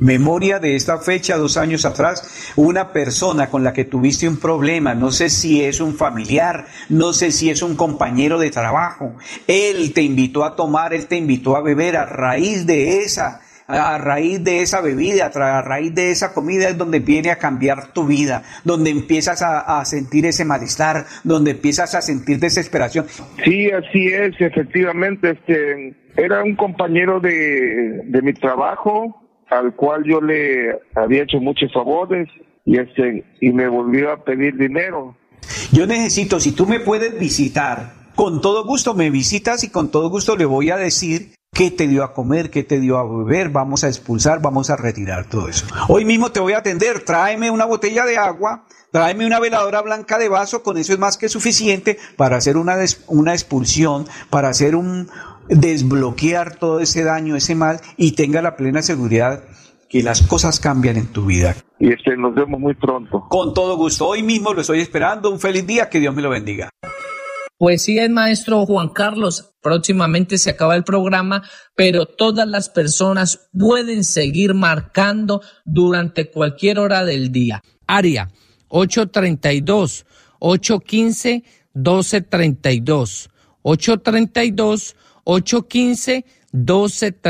memoria de esta fecha, dos años atrás, una persona con la que tuviste un problema, no sé si es un familiar, no sé si es un compañero de trabajo, él te invitó a tomar, él te invitó a beber, a raíz de esa, a raíz de esa bebida, a raíz de esa comida es donde viene a cambiar tu vida, donde empiezas a, a sentir ese malestar, donde empiezas a sentir desesperación. Sí, así es, efectivamente, este, era un compañero de, de mi trabajo, al cual yo le había hecho muchos favores y este y me volvió a pedir dinero. Yo necesito, si tú me puedes visitar, con todo gusto me visitas y con todo gusto le voy a decir qué te dio a comer, qué te dio a beber, vamos a expulsar, vamos a retirar todo eso. Hoy mismo te voy a atender, tráeme una botella de agua, tráeme una veladora blanca de vaso, con eso es más que suficiente para hacer una, des, una expulsión, para hacer un desbloquear todo ese daño, ese mal, y tenga la plena seguridad que las cosas cambian en tu vida. Y este, nos vemos muy pronto. Con todo gusto, hoy mismo lo estoy esperando, un feliz día, que Dios me lo bendiga. Pues sí, es maestro Juan Carlos, próximamente se acaba el programa, pero todas las personas pueden seguir marcando durante cualquier hora del día. Área ocho treinta y dos, ocho quince, doce treinta y dos, ocho treinta y dos, ocho quince, doce treinta y dos.